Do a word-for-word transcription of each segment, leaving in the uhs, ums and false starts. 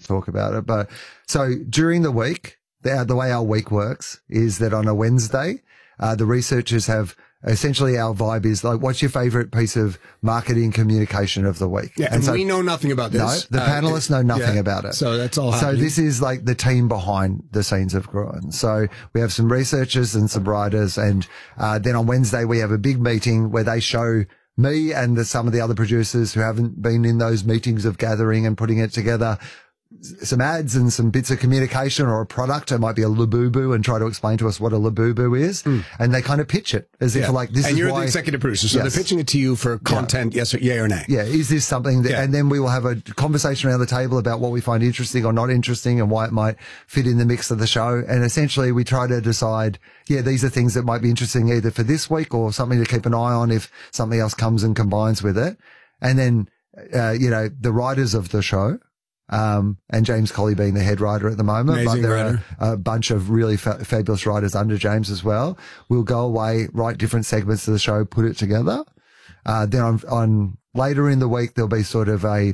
talk about it. But so during the week, the, the way our week works is that on a Wednesday, uh, the researchers have essentially our vibe is like, what's your favorite piece of marketing communication of the week? Yeah, and, and so, we know nothing about this. No, the uh, panelists know nothing yeah, about it. So that's all So happening. this is like the team behind the scenes of Gruen. So we have some researchers and some writers. And uh, then on Wednesday, we have a big meeting where they show me and the, some of the other producers who haven't been in those meetings of gathering and putting it together, some ads and some bits of communication or a product. It might be a Labubu and try to explain to us what a Labubu is. Mm. And they kind of pitch it as yeah. if like this and is you're why, the executive producer. So yes. they're pitching it to you for content, yeah. yes or yay or nay. Yeah. Is this something that, yeah. and then we will have a conversation around the table about what we find interesting or not interesting and why it might fit in the mix of the show. And essentially we try to decide, yeah, these are things that might be interesting either for this week or something to keep an eye on if something else comes and combines with it. And then, uh, you know, the writers of the show, Um, and James Colley being the head writer at the moment, Amazing but there writer. are a bunch of really fa- fabulous writers under James as well. We'll go away, write different segments of the show, put it together. Uh, then on, on later in the week, there'll be sort of a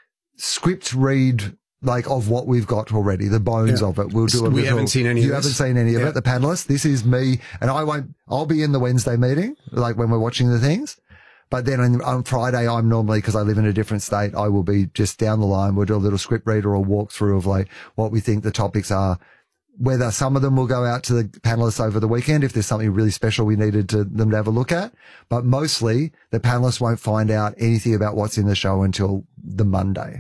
script read, like of what we've got already, the bones yeah. of it. We'll do a we little, haven't seen any you of haven't this. seen any of yeah. it, the panelists. This is me, and I won't, I'll be in the Wednesday meeting, like when we're watching the things. But then on, on Friday, I'm normally, because I live in a different state, I will be just down the line. We'll do a little script read or a walkthrough of like what we think the topics are. Whether some of them will go out to the panelists over the weekend if there's something really special we needed to them to have a look at. But mostly the panelists won't find out anything about what's in the show until the Monday.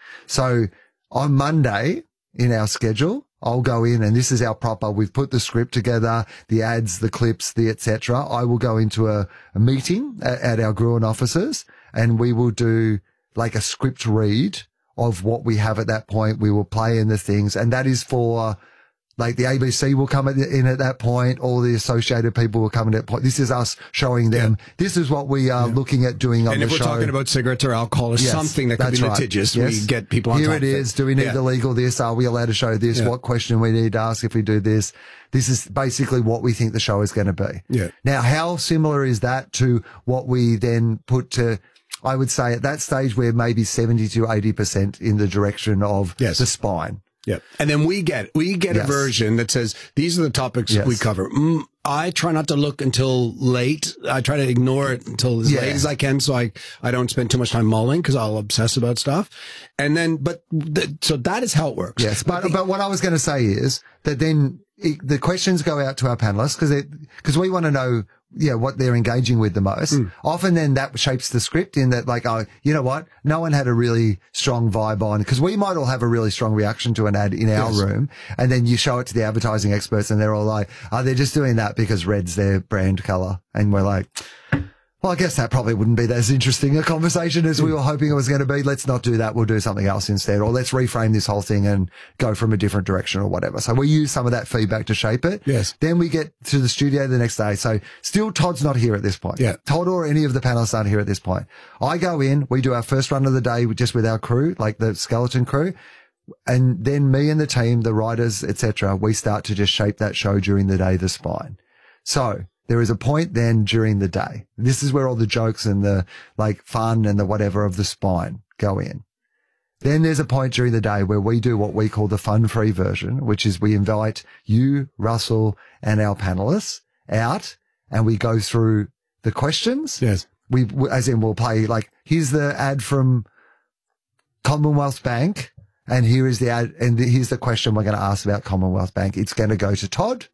So on Monday in our schedule, I'll go in and this is our proper, we've put the script together, the ads, the clips, the et cetera. I will go into a, a meeting at, at our Gruen offices and we will do like a script read of what we have at that point. We will play in the things and that is for like the A B C will come in at that point. All the associated people will come in at that point. This is us showing them. Yeah. This is what we are yeah. looking at doing on and the show. And if we're talking about cigarettes or alcohol or yes, something that could be litigious, right. yes. we get people on Here top it is. of it. Do we need yeah. the legal this? Are we allowed to show this? Yeah. What question we need to ask if we do this? This is basically what we think the show is going to be. Yeah. Now, how similar is that to what we then put to, I would say at that stage we're maybe seventy to eighty percent in the direction of yes. the spine. Yeah. And then we get, we get yes. a version that says, these are the topics yes. we cover. Mm, I try not to look until late. I try to ignore it until as yeah. late as I can. So I, I don't spend too much time mulling because I'll obsess about stuff. And then, but th- so that is how it works. Yes. But, but, but what I was going to say is that then it, the questions go out to our panelists because because we want to know, yeah, what they're engaging with the most. Mm. Often then that shapes the script in that like, oh, you know what? No one had a really strong vibe on because we might all have a really strong reaction to an ad in our yes. room. And then you show it to the advertising experts and they're all like, oh, they're just doing that because red's their brand color. And we're like, well, I guess that probably wouldn't be as interesting a conversation as we were hoping it was going to be. Let's not do that. We'll do something else instead. Or let's reframe this whole thing and go from a different direction or whatever. So we use some of that feedback to shape it. Yes. Then we get to the studio the next day. So still Todd's not here at this point. Yeah. Todd or any of the panelists aren't here at this point. I go in, we do our first run of the day just with our crew, like the skeleton crew. And then me and the team, the writers, et cetera, we start to just shape that show during the day, the spine. So there is a point then during the day. This is where all the jokes and the like fun and the whatever of the spine go in. Then there's a point during the day where we do what we call the fun-free version, which is we invite you, Russell, and our panelists out and we go through the questions. Yes. We, as in we'll play like, here's the ad from Commonwealth Bank and here is the ad and here's the question we're going to ask about Commonwealth Bank. It's going to go to Todd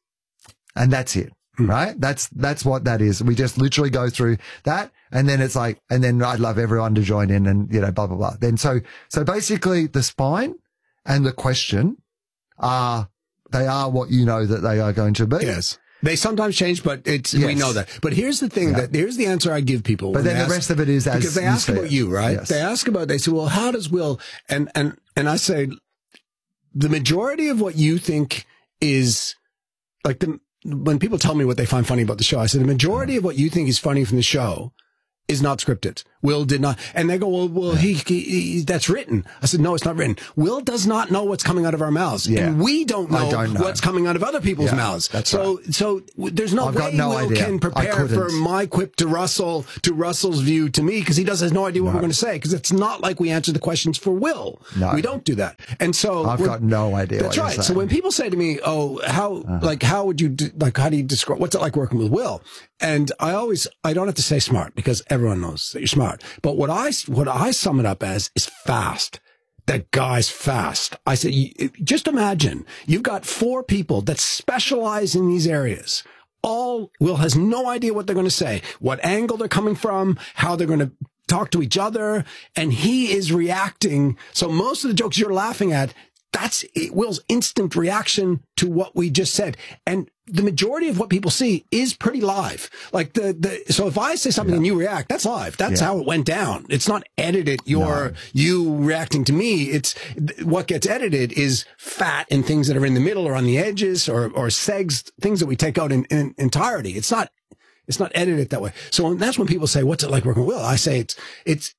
and that's it. Right? That's, that's what that is. We just literally go through that. And then it's like, and then I'd love everyone to join in and, you know, blah, blah, blah. Then so, so basically the spine and the question are, they are what you know that they are going to be. Yes. They sometimes change, but it's, yes. we know that. But here's the thing yeah. that, here's the answer I give people. But then the ask, rest of it is as because they ask about you, right? Yes. They ask about, they say, well, how does Will, and, and, and I say, the majority of what you think is like the, when people tell me what they find funny about the show, I say the majority of what you think is funny from the show is not scripted. Will did not. And they go, well, well, he, he, he, that's written. I said, no, it's not written. Will does not know what's coming out of our mouths. Yeah. And we don't know, don't know what's coming out of other people's yeah, mouths. That's so, right. so there's no I've way no Will idea. can prepare for my quip to Russell, to Russell's view to me, because he does has no idea what no. we're going to say. Because it's not like we answer the questions for Will. No. We don't do that. And so I've got no idea. That's right. So when people say to me, oh, how, uh-huh. like, how would you, do, like, how do you describe, what's it like working with Will? And I always, I don't have to say smart, because everyone knows that you're smart. But what I, what I sum it up as is fast. That guy's fast. I said, just imagine you've got four people that specialize in these areas. All Will has no idea what they're going to say, what angle they're coming from, how they're going to talk to each other. And he is reacting. So most of the jokes you're laughing at, that's Will's instant reaction to what we just said. And the majority of what people see is pretty live. Like the, the, so if I say something yeah. and you react, that's live. That's yeah. how it went down. It's not edited. You're, no. you reacting to me. It's what gets edited is fat and things that are in the middle or on the edges or, or segs, things that we take out in, in entirety. It's not, it's not edited that way. So that's when people say, what's it like working with Will? I say it's, it's,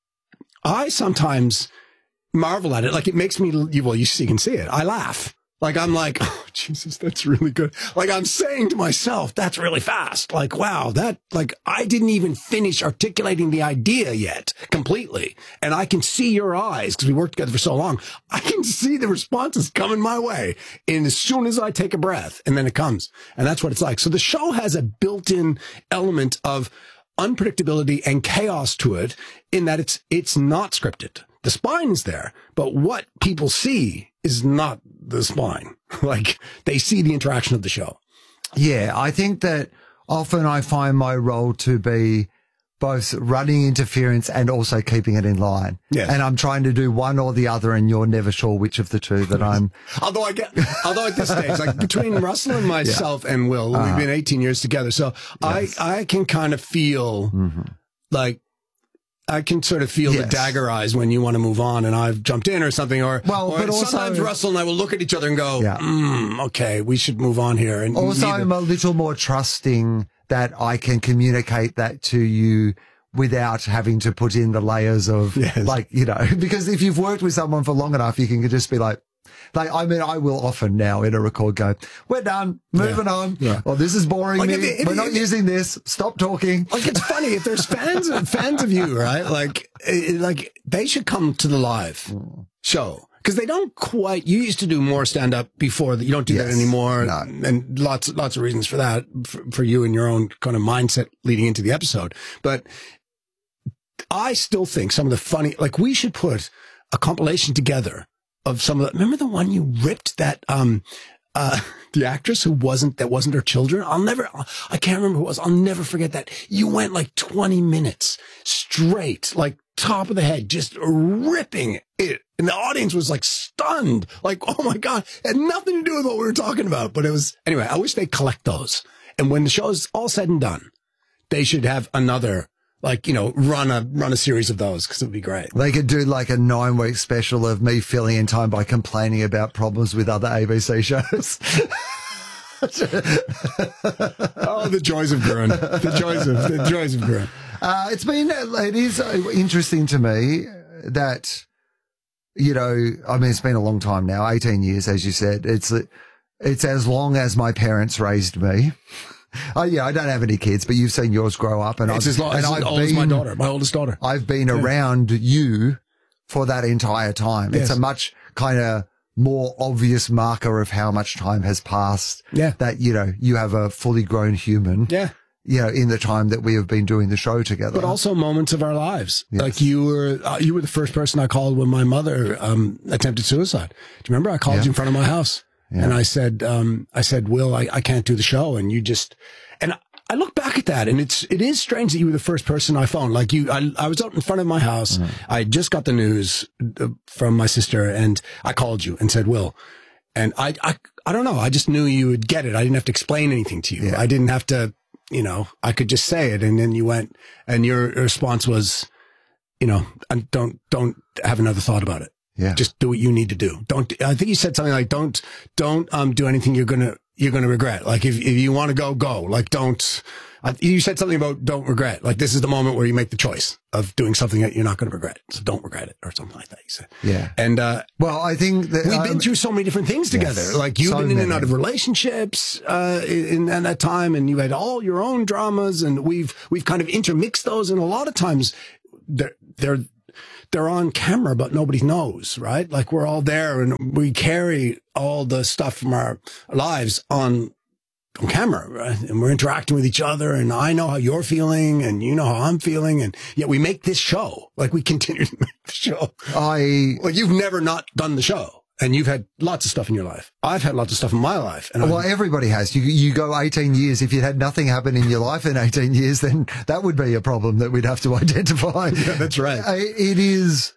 I sometimes marvel at it. Like it makes me, well, you, you can see it. I laugh. Like, I'm like, oh, Jesus, that's really good. Like, I'm saying to myself, that's really fast. Like, wow, that, like, I didn't even finish articulating the idea yet completely. And I can see your eyes, because we worked together for so long. I can see the responses coming my way. And as soon as I take a breath, and then it comes. And that's what it's like. So the show has a built-in element of unpredictability and chaos to it, in that it's, it's not scripted. The spine's there, but what people see is not the spine. Like, they see the interaction of the show. Yeah, I think that often I find my role to be both running interference and also keeping it in line. Yes. And I'm trying to do one or the other, and you're never sure which of the two that I'm. although I get, although at this stage, like between Russell and myself yeah. and Will, uh-huh. we've been eighteen years together. So yes. I, I can kind of feel mm-hmm. like, I can sort of feel yes. the dagger eyes when you want to move on and I've jumped in or something. Or, well, or but also, sometimes Russell and I will look at each other and go, yeah. mm, okay, we should move on here. And also, neither. I'm a little more trusting that I can communicate that to you without having to put in the layers of yes. like, you know, because if you've worked with someone for long enough, you can just be like, Like, I mean, I will often now in a record go, we're done, moving yeah. on. Yeah. Well, this is boring like me. If, if, we're if, not if, using this. Stop talking. Like, it's funny if there's fans fans of you, right? Like, like they should come to the live show. Because they don't quite, you used to do more stand up before, you don't do yes. that anymore. No. And lots, lots of reasons for that, for, for you and your own kind of mindset leading into the episode. But I still think some of the funny, like, we should put a compilation together of some of the, remember the one you ripped that, um, uh, the actress who wasn't, that wasn't her children? I'll never, I can't remember who it was. I'll never forget that. You went like twenty minutes straight, like top of the head, just ripping it. And the audience was like stunned. Like, oh my God, it had nothing to do with what we were talking about. But it was, anyway, I wish they'd collect those. And when the show's all said and done, they should have another, like, you know, run a, run a series of those, because it would be great. They could do like a nine week special of me filling in time by complaining about problems with other A B C shows. Oh, the joys of Gurren. The joys of, the joys of Gurren. Uh, it's been, it is interesting to me that, you know, I mean, it's been a long time now, eighteen years, as you said. It's, it's as long as my parents raised me. Oh yeah, I don't have any kids, but you've seen yours grow up, and it's I've, as long, and as I've old been, as my daughter, my oldest daughter. I've been yeah. around you for that entire time. Yes. It's a much kind of more obvious marker of how much time has passed. Yeah, that you know you have a fully grown human. Yeah, you know, in the time that we have been doing the show together, but also moments of our lives. Yes. Like you were, uh, you were the first person I called when my mother um, attempted suicide. Do you remember? I called yeah. you in front of my house, yeah. and I said, um, I said, Will, I, I can't do the show, and you just, and. I look back at that, and it's it is strange that you were the first person I phoned. Like you, I, I was out in front of my house. Mm-hmm. I just got the news from my sister, and I called you and said, Will. And I, I, I don't know. I just knew you would get it. I didn't have to explain anything to you. Yeah. I didn't have to, you know, I could just say it. And then you went, and your response was, you know, don't, don't have another thought about it. Yeah. Just do what you need to do. Don't, I think you said something like, don't, don't, um, do anything you're going to, you're going to regret. Like if, if you want to go, go. Like don't, I, you said something about don't regret. Like this is the moment where you make the choice of doing something that you're not going to regret. So don't regret it or something like that. You said. Yeah. And, uh, well, I think that we've um, been through so many different things together. Yes, like you've so been in many. and out of relationships, uh, in, in that time, and you had all your own dramas, and we've, we've kind of intermixed those. And a lot of times they're, they're, they're on camera, but nobody knows, right? Like we're all there and we carry all the stuff from our lives on, on camera, right? And we're interacting with each other, and I know how you're feeling and you know how I'm feeling. And yet we make this show. Like we continue to make the show. I, like you've never not done the show. And you've had lots of stuff in your life. I've had lots of stuff in my life. And well, I've, everybody has. You you go eighteen years. If you had nothing happen in your life in eighteen years, then that would be a problem that we'd have to identify. Yeah, that's right. It is,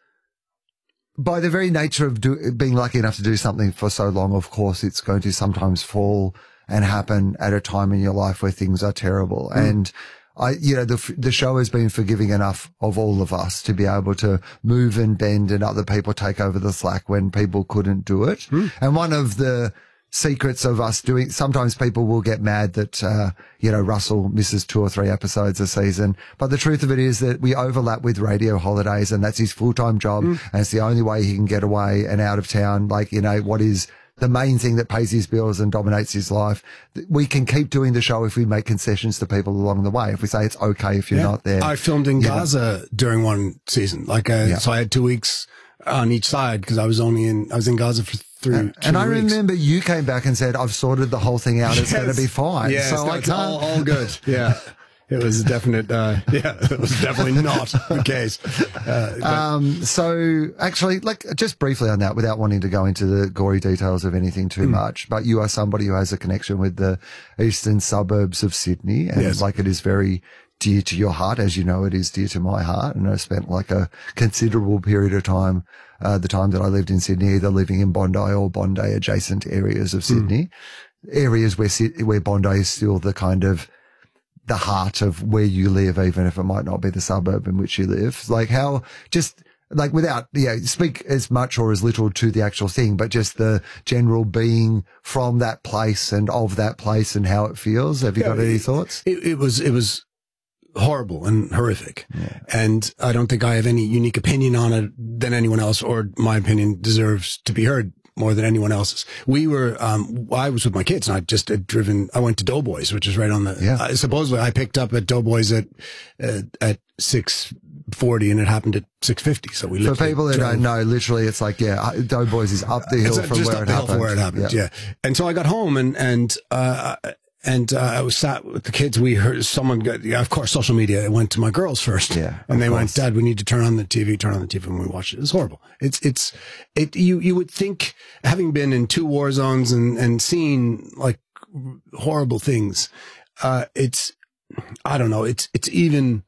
by the very nature of do, being lucky enough to do something for so long, of course, it's going to sometimes fall and happen at a time in your life where things are terrible. Mm. And I, you know, the, the show has been forgiving enough of all of us to be able to move and bend and other people take over the slack when people couldn't do it. Mm. And one of the secrets of us doing, sometimes people will get mad that, uh, you know, Russell misses two or three episodes a season. But the truth of it is that we overlap with radio holidays, and that's his full-time job. Mm. And it's the only way he can get away and out of town. Like, you know, what is the main thing that pays his bills and dominates his life. We can keep doing the show if we make concessions to people along the way. If we say it's okay if you're yeah. not there. I filmed in Gaza know. during one season. Like, uh, yeah. so I had two weeks on each side because I was only in, I was in Gaza for three, and, and I weeks. remember you came back and said, I've sorted the whole thing out. It's yes. going to be fine. Yeah, so I can't. All, all good. Yeah. It was a definite, uh, yeah, it was definitely not the case. Uh, um, so actually, like, just briefly on that, without wanting to go into the gory details of anything too mm. much, but you are somebody who has a connection with the eastern suburbs of Sydney, and yes. like it is very dear to your heart, as you know, it is dear to my heart. And I spent like a considerable period of time, uh, the time that I lived in Sydney, either living in Bondi or Bondi adjacent areas of Sydney, mm. areas where, where Bondi is still the kind of the heart of where you live, even if it might not be the suburb in which you live. Like how just like without, yeah, speak as much or as little to the actual thing, but just the general being from that place and of that place and how it feels. Have you yeah, got any thoughts? It, it was, it was horrible and horrific. Yeah. And I don't think I have any unique opinion on it than anyone else, or my opinion deserves to be heard more than anyone else's. We were, um, I was with my kids and I just had driven, I went to Doughboys, which is right on the, yeah. uh, supposedly I picked up at Doughboys at, uh, at six forty and it happened at six fifty. So we For people that don't know, literally it's like, yeah, Doughboys is up the hill it's from just where up it the hill happened. From where it happened. Yeah. yeah. And so I got home and, and, uh, And, uh, I was sat with the kids. We heard someone got, yeah, of course, social media. It went to my girls first. Yeah. And they course. went, Dad, we need to turn on the T V, turn on the T V. And we watched it. It's horrible. It's, it's, it, you, you would think, having been in two war zones and, and seen like horrible things, uh, it's, I don't know. It's, it's even,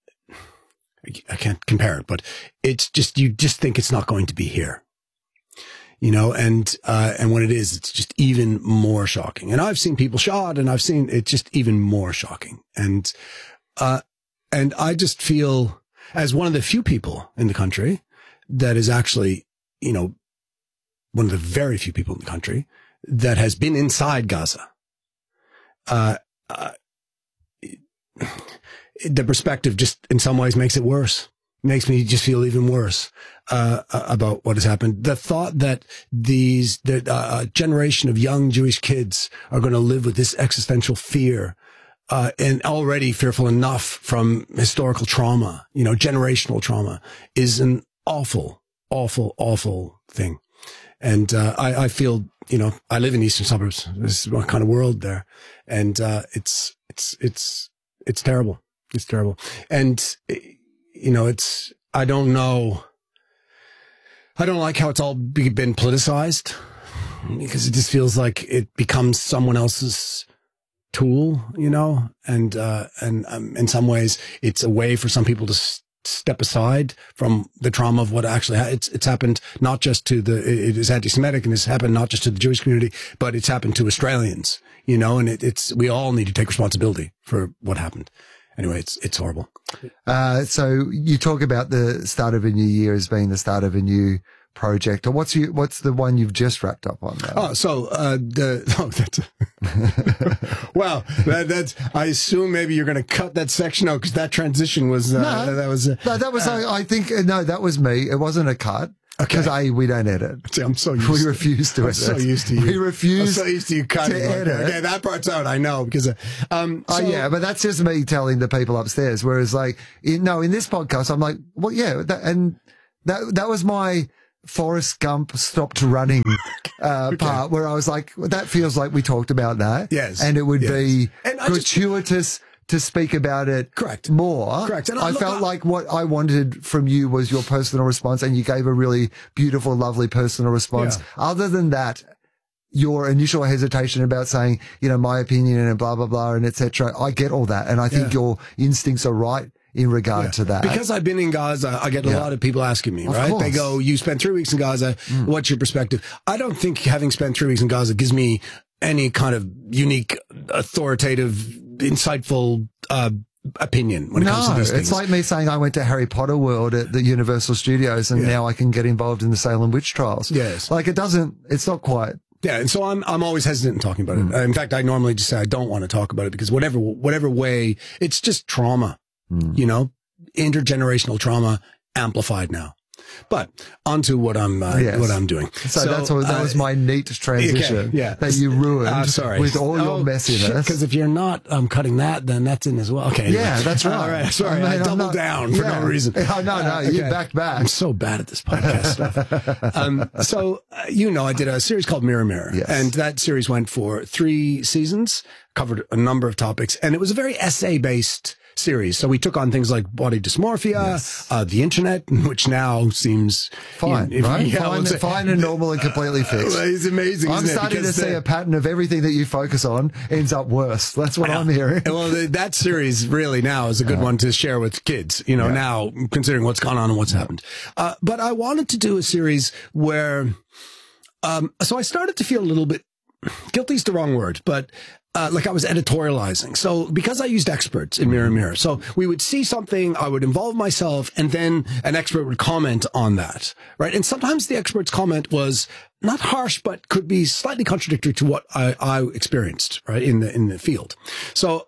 I can't compare it, but it's just, you just think it's not going to be here. You know, and, uh, and when it is, it's just even more shocking. And I've seen people shot and I've seen it just even more shocking. And, uh, and I just feel as one of the few people in the country that is actually, you know, one of the very few people in the country that has been inside Gaza. Uh, uh, the perspective just in some ways makes it worse. Makes me just feel even worse, uh, about what has happened. The thought that these, the, uh, generation of young Jewish kids are going to live with this existential fear, uh, and already fearful enough from historical trauma, you know, generational trauma is an awful, awful, awful thing. And, uh, I, I feel, you know, I live in eastern suburbs. This is what kind of world there. And, uh, it's, it's, it's, it's terrible. It's terrible. And, you know, it's, I don't know. I don't like how it's all be, been politicized because it just feels like it becomes someone else's tool, you know, and, uh, and, um, in some ways it's a way for some people to s- step aside from the trauma of what actually, ha- it's, it's happened not just to the, it, it is anti-Semitic and it's happened not just to the Jewish community, but it's happened to Australians, you know, and it, it's, we all need to take responsibility for what happened. Anyway, it's, it's horrible. Uh, so you talk about the start of a new year as being the start of a new project, or what's you, what's the one you've just wrapped up on now? Oh, so, uh, the, oh, that's, well, that, that's, I assume maybe you're going to cut that section out because that transition was, uh, no, that was, uh, no, that was, uh, I, I think, uh, no, that was me. It wasn't a cut. Because okay. A, we don't edit. See, I'm so used we to refuse to I'm edit. so used to you. We refuse I'm so used to you cutting. to edit. Okay, that part's out. I know because, uh, um, oh so, yeah, but that's just me telling the people upstairs. Whereas, like, in, no, in this podcast, I'm like, well, yeah, that, and that that was my Forrest Gump stopped running uh, okay. part where I was like, well, that feels like we talked about that. Yes, and it would yes. be and gratuitous. Just, to speak about it correct more. Correct. And I, I look, felt I, like what I wanted from you was your personal response, and you gave a really beautiful, lovely personal response. Yeah. Other than that, your initial hesitation about saying, you know, my opinion and blah, blah, blah, and et cetera. I get all that. And I think yeah. your instincts are right in regard yeah. to that. Because I've been in Gaza, I get a yeah. lot of people asking me, of right? Course. They go, you spent three weeks in Gaza. Mm. What's your perspective? I don't think having spent three weeks in Gaza gives me any kind of unique, authoritative, insightful, uh, opinion when it no, comes to these things. It's like me saying I went to Harry Potter World at the Universal Studios and yeah. now I can get involved in the Salem witch trials. Yes. Like it doesn't, it's not quite. Yeah. And so I'm, I'm always hesitant in talking about mm. it. In fact, I normally just say I don't want to talk about it because whatever, whatever way, it's just trauma, mm. you know, intergenerational trauma amplified now. But onto what I'm uh, yes. what I'm doing. So, so that's what, that uh, was my neat transition. Okay, yeah. that you ruined uh, sorry. with all oh, your messiness. Because if you're not um, cutting that, then that's in as well. Okay. Anyway. Yeah, that's right. All right. Sorry, I, mean, I doubled not, down for yeah. no reason. Oh, no, no, uh, okay. you backed back. I'm so bad at this podcast stuff. um, so uh, you know, I did a series called Mirror Mirror, yes. and that series went for three seasons, covered a number of topics, and it was a very essay based series. So we took on things like body dysmorphia, yes. uh, the internet, which now seems fine, you know, right? Yeah, fine, say, fine and normal and completely fixed. Uh, it's amazing. I'm starting to see a pattern of everything that you focus on ends up worse. That's what I'm hearing. Well, that series really now is a good yeah. one to share with kids, you know, yeah. now considering what's gone on and what's yeah. happened. Uh, but I wanted to do a series where, um, so I started to feel a little bit guilty is the wrong word, but Uh, like I was editorializing. So because I used experts in Mirror Mirror, so we would see something, I would involve myself, and then an expert would comment on that, right? And sometimes the expert's comment was not harsh, but could be slightly contradictory to what I, I experienced, right, in the in the field. So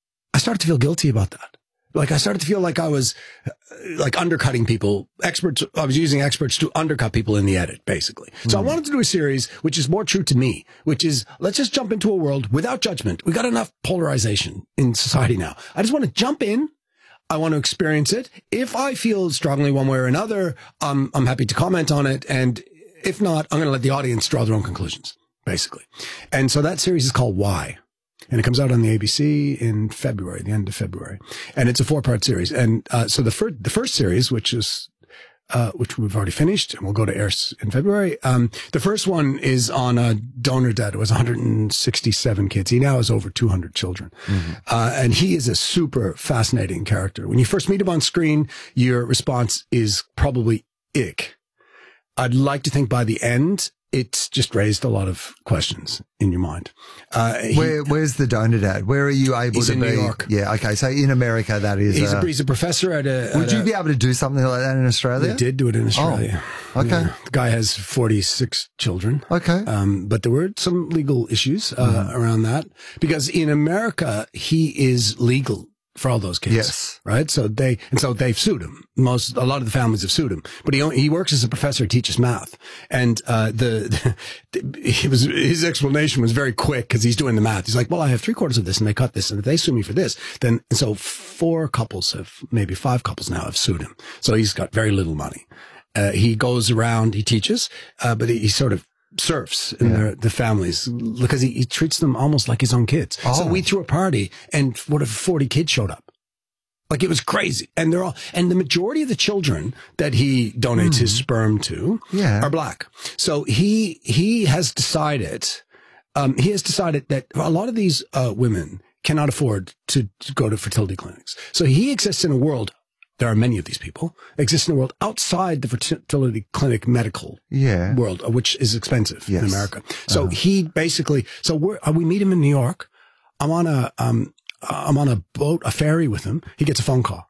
I started to feel guilty about that. Like I started to feel like I was uh, like undercutting people. Experts, I was using experts to undercut people in the edit, basically. So mm. I wanted to do a series which is more true to me, which is let's just jump into a world without judgment. We got enough polarization in society now. I just want to jump in. I want to experience it. If I feel strongly one way or another, um, I'm happy to comment on it. And if not, I'm going to let the audience draw their own conclusions, basically. And so that series is called Why. And it comes out on the A B C in February, the end of February. And it's a four-part series. And uh, so the first the first series, which is uh, which we've already finished, and we'll go to air in February. Um, the first one is on a donor debt. It was one hundred sixty-seven kids. He now has over two hundred children. Mm-hmm. Uh, and he is a super fascinating character. When you first meet him on screen, your response is probably ick. I'd like to think by the end, it's just raised a lot of questions in your mind. Uh, he, Where, where's the donor dad? Where are you able he's to in be? New York. Yeah. Okay. So in America, that is, he's, uh, a, he's a professor at a, would at you a, be able to do something like that in Australia? We did do it in Australia. Oh, okay. Yeah. The guy has forty-six children. Okay. Um, but there were some legal issues, uh, mm. around that because in America, he is legal for all those kids. Yes. Right. So they, and so they've sued him. Most, a lot of the families have sued him, but he, he works as a professor, teaches math. And, uh, the, the he was, his explanation was very quick because he's doing the math. He's like, well, I have three quarters of this and they cut this. And if they sue me for this, then, and so four couples have, maybe five couples now have sued him. So he's got very little money. Uh, he goes around, he teaches, uh, but he, he sort of, surfs in yeah. their, the families because he, he treats them almost like his own kids. Oh. So we threw a party and what if forty kids showed up? Like it was crazy. And they're all, and the majority of the children that he donates mm. his sperm to yeah. are black. So he, he has decided, um, he has decided that a lot of these, uh, women cannot afford to, to go to fertility clinics. So he exists in a world. There are many of these people exist in the world outside the fertility clinic medical yeah. world, which is expensive yes. in America. So uh-huh. he basically, so we're, uh, we meet him in New York. I'm on a, um, I'm on a boat, a ferry with him. He gets a phone call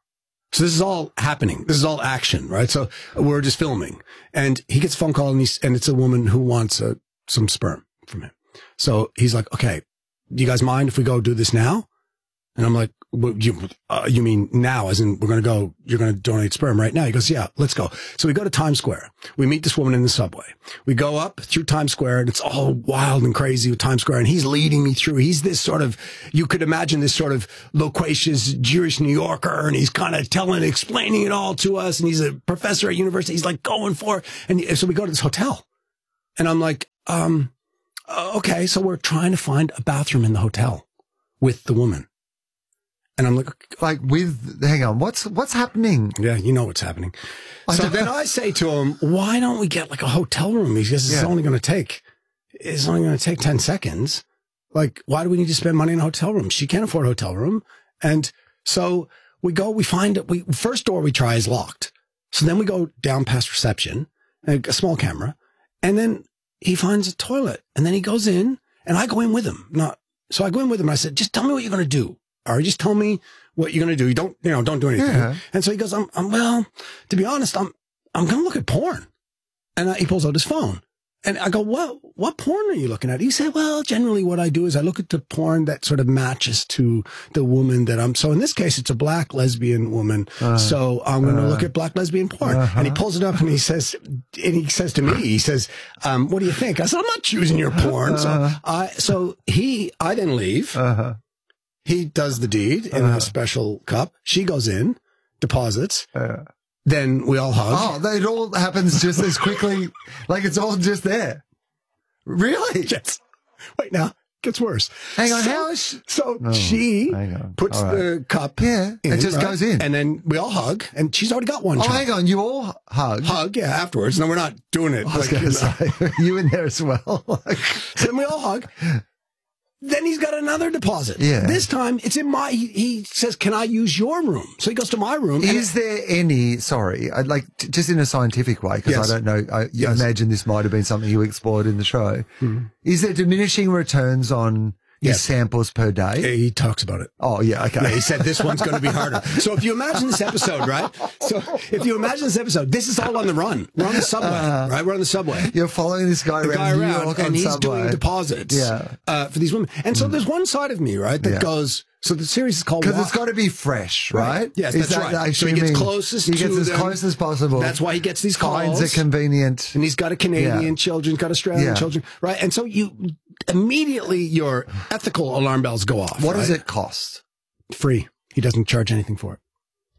So this is all happening. This is all action, right? So we're just filming, and he gets a phone call, and he's, and it's a woman who wants uh, some sperm from him. So he's like, okay, do you guys mind if we go do this now? And I'm like, well, you, uh, you mean now, as in we're going to go, you're going to donate sperm right now? He goes, yeah, let's go. So we go to Times Square. We meet this woman in the subway. We go up through Times Square, and it's all wild and crazy with Times Square. And he's leading me through. He's this sort of, you could imagine this sort of loquacious Jewish New Yorker. And he's kind of telling, explaining it all to us. And he's a professor at university. He's like going for it. And so we go to this hotel, and I'm like, um, okay. So we're trying to find a bathroom in the hotel with the woman. And I'm like, like with, hang on, what's, what's happening? Yeah, you know what's happening. So then I say to him, why don't we get like a hotel room? He says, it's yeah. only going to take, it's only going to take ten seconds. Like, why do we need to spend money in a hotel room? She can't afford a hotel room. And so we go, we find it. We, first door we try is locked. So then we go down past reception, a small camera. And then he finds a toilet, and then he goes in, and I go in with him. Not, so I go in with him, and I said, just tell me what you're going to do. Or just tell me what you're going to do. You don't, you know, don't do anything. Yeah. And so he goes, I'm, I'm, well, to be honest, I'm, I'm going to look at porn. And I, he pulls out his phone, and I go, what, what porn are you looking at? He said, well, generally what I do is I look at the porn that sort of matches to the woman that I'm, so in this case, it's a black lesbian woman. Uh, so I'm going to uh, look at black lesbian porn. Uh-huh. And he pulls it up, and he says, and he says to me, he says, um, what do you think? I said, I'm not choosing your porn. Uh-huh. So I, so he, I then leave. Uh-huh. He does the deed in uh, a special cup. She goes in, deposits. Uh, then we all hug. Oh, it all happens just as quickly. Like it's all just there. Really? Yes. Wait, now, gets worse. Hang on, so, how is she? So oh, she puts right. the cup yeah, in. It just right? goes in. And then we all hug, and she's already got one. Oh, child. hang on, you all hug? Hug, yeah, afterwards. No, we're not doing it. I was like, going to say, you in there as well. So then we all hug. Then he's got another deposit. Yeah. This time it's in my, he, he says, can I use your room? So he goes to my room. Is there any, sorry, I'd like, t- just in a scientific way, because yes. I don't know, I yes. imagine this might have been something you explored in the show. Mm-hmm. Is there diminishing returns on his yes. samples per day? He talks about it. Oh, yeah, okay. Yeah, he said this one's going to be harder. So if you imagine this episode, right? So if you imagine this episode, this is all on the run. We're on the subway, uh, right? We're on the subway. You're following this guy the around, guy around New York and he's subway. doing deposits yeah. uh, for these women. And so mm. there's one side of me, right, that yeah. goes, so the series is called Because it's got to be fresh, right? right? Yes, is that's that, right. So he gets closest he gets to as them. close as possible. That's why he gets these calls. Finds it convenient. And he's got a Canadian yeah. children, got Australian yeah. children, right? And so you immediately your ethical alarm bells go off. What right? does it cost? Free. He doesn't charge anything for it.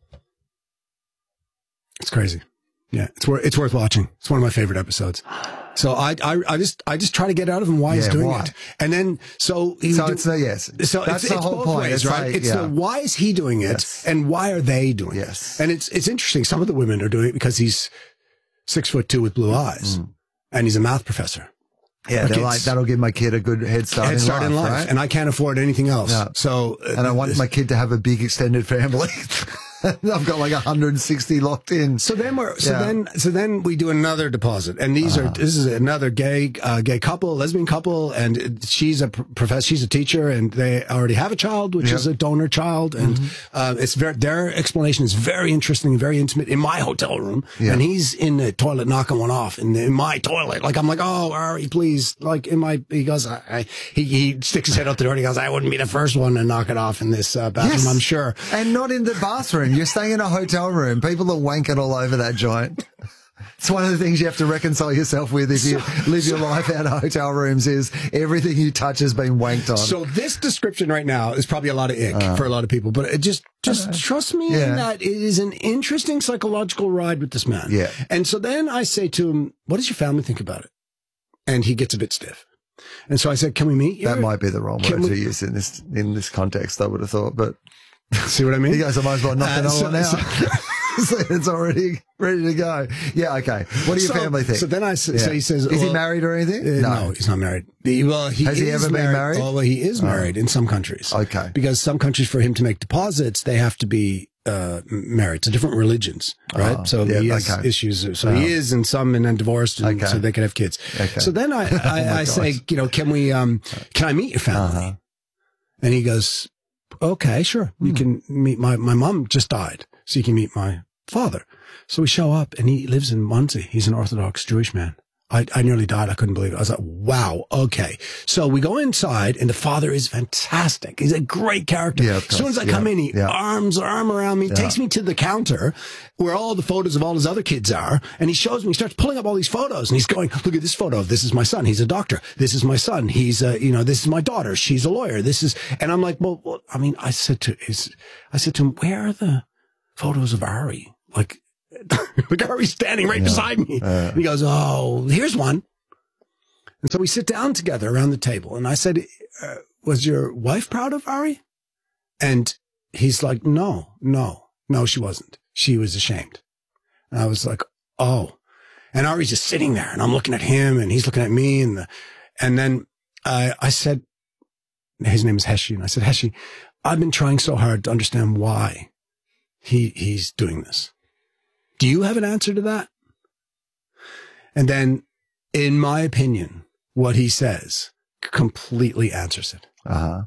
It's crazy. Yeah, it's worth it's worth watching. It's one of my favorite episodes. So I I, I just I just try to get out of him why yeah, he's doing why? it, and then so he so do, it's a yes. So that's it's, the it's whole both point, ways, it's right? like, it's yeah. the why is he doing it, yes. and why are they doing yes. it? And it's it's interesting. Some of the women are doing it because he's six foot two with blue eyes, mm. and he's a math professor. Yeah, they're like, that'll give my kid a good head start, head in, start life, in life, right? and I can't afford anything else. Yeah. So, uh, and I want my kid to have a big extended family. I've got like one hundred sixty locked in. So then we're so yeah. then so then we do another deposit, and these uh-huh. are this is another gay uh, gay couple, lesbian couple, and she's a professor, she's a teacher, and they already have a child, which yep. is a donor child, and mm-hmm. uh, it's very their explanation is very interesting, very intimate in my hotel room, yeah. and he's in the toilet knocking one off in, the, in my toilet, like I'm like, oh, Ari, please, like in my he goes, I, I, he he sticks his head out the door, and he goes, I wouldn't be the first one to knock it off in this uh, bathroom, yes. I'm sure, and not in the bathroom. You're staying in a hotel room. People are wanking all over that joint. It's one of the things you have to reconcile yourself with if you so, live your so, life out of hotel rooms is everything you touch has been wanked on. So this description right now is probably a lot of ick uh, for a lot of people, but it just, just uh, trust me yeah. in that it is an interesting psychological ride with this man. Yeah. And so then I say to him, what does your family think about it? And he gets a bit stiff. And so I said, can we meet? That might be the wrong word we, to use in this, in this context, I would have thought, but. See what I mean? He goes, I might as well knock uh, another so, one out. So, so it's already ready to go. Yeah, okay. What do your so, family think? So then I, yeah. so he says, is well, he married or anything? Uh, no. no, he's not married. He, well, he Has is he ever married. been married? Oh, well, he is married oh. in some countries. Okay. Because some countries, for him to make deposits, they have to be uh, married to different religions, right? Oh, so yeah, he has okay. issues. So oh. he is in some and then divorced, and okay. so they can have kids. Okay. So then I, I, oh I say, you know, can we, um, can I meet your family? Uh-huh. And he goes, okay, sure. You hmm. can meet my, my mom just died. so you can meet my father. So we show up and he lives in Monsey. He's an Orthodox Jewish man. I, I nearly died. I couldn't believe it. I was like, wow. Okay. So we go inside and the father is fantastic. He's a great character. Yeah, as soon as I yeah. come in, he yeah. arms arm around me, yeah. takes me to the counter where all the photos of all his other kids are. And he shows me, he starts pulling up all these photos and he's going, look at this photo. This is my son. He's a doctor. This is my son. He's a, you know, this is my daughter. She's a lawyer. This is, and I'm like, well, well I mean, I said to his, I said to him, where are the photos of Ari? Like, like Ari's standing right yeah. beside me. Uh, and he goes, oh, here's one. And so we sit down together around the table. And I said, uh, was your wife proud of Ari? And he's like, no, no, no, she wasn't. She was ashamed. And I was like, oh. And Ari's just sitting there and I'm looking at him and he's looking at me. And the, and then I, I said, his name is Heshi. And I said, Heshi, I've been trying so hard to understand why he, he's doing this. Do you have an answer to that? And then, in my opinion, what he says completely answers it. Uh-huh.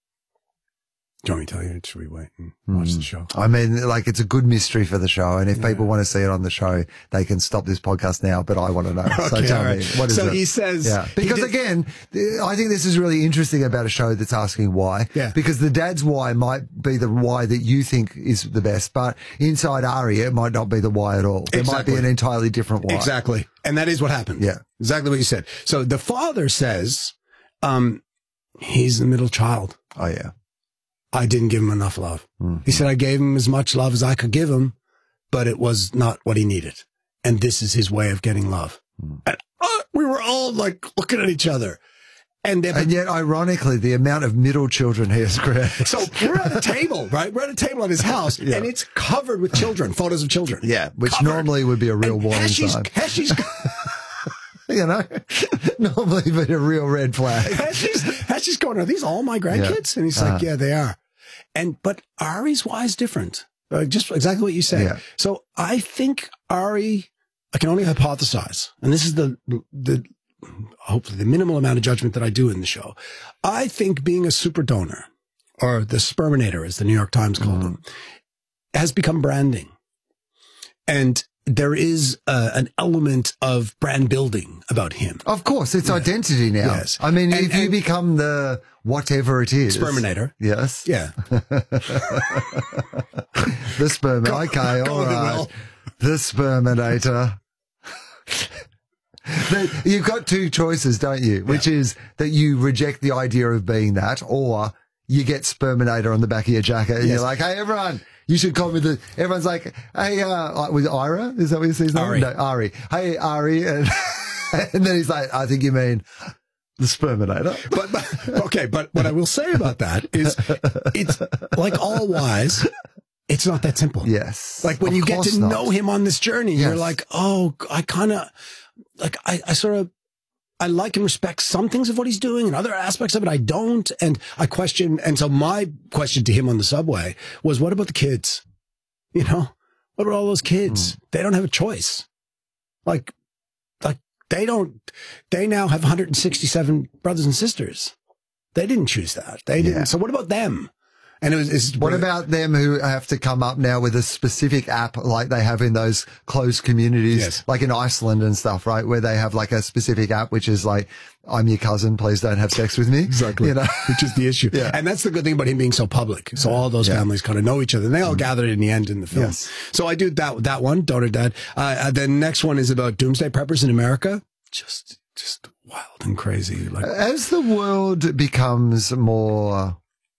Do you want me to tell you? Should we wait and watch mm. the show? I mean, like, it's a good mystery for the show. And if yeah. people want to see it on the show, they can stop this podcast now, but I want to know. Okay, so tell right. me, what is so it? So he says... Yeah. Because did, again, I think this is really interesting about a show that's asking why. Yeah. Because the dad's why might be the why that you think is the best, but inside Ari, it might not be the why at all. It exactly. might be an entirely different why. Exactly. And that is what happened. Yeah. Exactly what you said. So the father says, um, he's the middle child. Oh, yeah. I didn't give him enough love. Mm-hmm. He said, I gave him as much love as I could give him, but it was not what he needed. And this is his way of getting love. Mm. And uh, we were all like looking at each other. And, and yet, ironically, the amount of middle children he has created. So we're at a table, right? We're at a table at his house, yeah. and it's covered with children, photos of children. Yeah, which covered. normally would be a real and warning Heshi's, sign. Heshi's, you know, normally be a real red flag. Heshi's, Heshi's going, are these all my grandkids? Yeah. And he's like, uh, yeah, they are. And, but Ari's why is different. Uh, just exactly what you said. Yeah. So I think Ari, I can only hypothesize, and this is the, the, hopefully the minimal amount of judgment that I do in the show. I think being a super donor, or the sperminator, as the New York Times called mm-hmm. him, has become branding. And there is uh, an element of brand building about him. Of course, it's yeah. identity now. Yes. I mean, and, if you and become the whatever it is. Sperminator. Yes. Yeah. The sperm. Go, okay, go all right. Well. The sperminator. You've got two choices, don't you? Which yeah. is that you reject the idea of being that, or you get sperminator on the back of your jacket and yes. you're like, hey, everyone, you should call me the, everyone's like, hey, uh, with Ira, is that what you say his name? Ari. No, Ari. Hey, Ari. And, and then he's like, I think you mean the sperminator. But, but, okay, but what I will say about that is it's like all wise. It's not that simple. Yes. Like when you get to not. know him on this journey, yes. you're like, oh, I kind of, like, I, I sort of, I like and respect some things of what he's doing and other aspects of it I don't. And I question. And so my question to him on the subway was, what about the kids? You know, what about all those kids? Mm. They don't have a choice. Like, like they don't, they now have one hundred sixty-seven brothers and sisters. They didn't choose that. They didn't. Yeah. So what about them? And it was, it's, what about them who have to come up now with a specific app like they have in those closed communities, yes. like in Iceland and stuff, right? Where they have like a specific app, which is like, I'm your cousin, please don't have sex with me. Exactly. You know? Which is the issue. Yeah. And that's the good thing about him being so public. So all those yeah. families kind of know each other and they all mm. gathered in the end in the film. Yes. So I do that, that one, Daughter Dad. Uh, the next one is about doomsday preppers in America. Just, just wild and crazy. Like, as the world becomes more,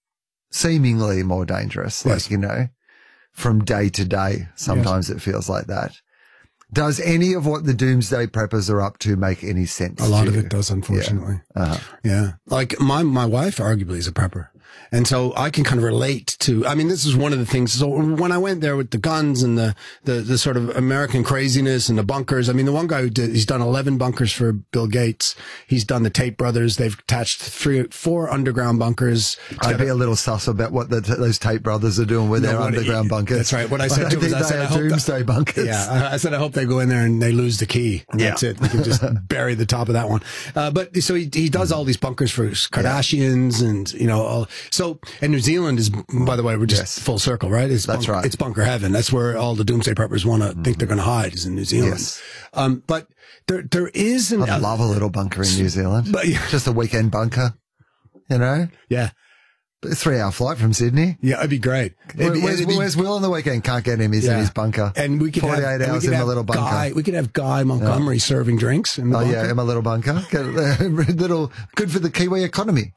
seemingly more dangerous, like, yes. you know, from day to day. Sometimes yes. it feels like that. Does any of what the doomsday preppers are up to make any sense? A lot to of you? it does, unfortunately. Yeah. Uh-huh. yeah. Like my, my wife arguably is a prepper. And so I can kind of relate to, I mean, this is one of the things. So when I went there with the guns and the, the, the sort of American craziness and the bunkers, I mean, the one guy who did, he's done eleven bunkers for Bill Gates. He's done the Tate brothers. They've attached three, four underground bunkers. I'd be a little sus about what the, those Tate brothers are doing with no, their underground it, bunkers. That's right. What I said I to him is I said, I hope doomsday that, bunkers. Yeah. I said, I hope they go in there and they lose the key. And yeah. That's it. We can just bury the top of that one. Uh, but so he, he does all these bunkers for Kardashians yeah. and, you know, all, So, and New Zealand is, by the way, we're just yes. full circle, right? It's That's bunker, right. It's bunker heaven. That's where all the doomsday preppers want to mm-hmm. think they're going to hide, is in New Zealand. Yes. Um, but there, there is an. I love a little bunker in New Zealand. But, yeah. Just a weekend bunker, you know? Yeah. A three hour flight from Sydney. Yeah, it'd be great. It'd be, where's, it'd be, where's Will on the weekend? Can't get him. He's yeah. in his bunker. And we could forty-eight have, hours we could in have my little bunker. Guy, we could have Guy Montgomery yeah. serving drinks in the oh, bunker. yeah, in my little bunker. Little, good for the Kiwi economy.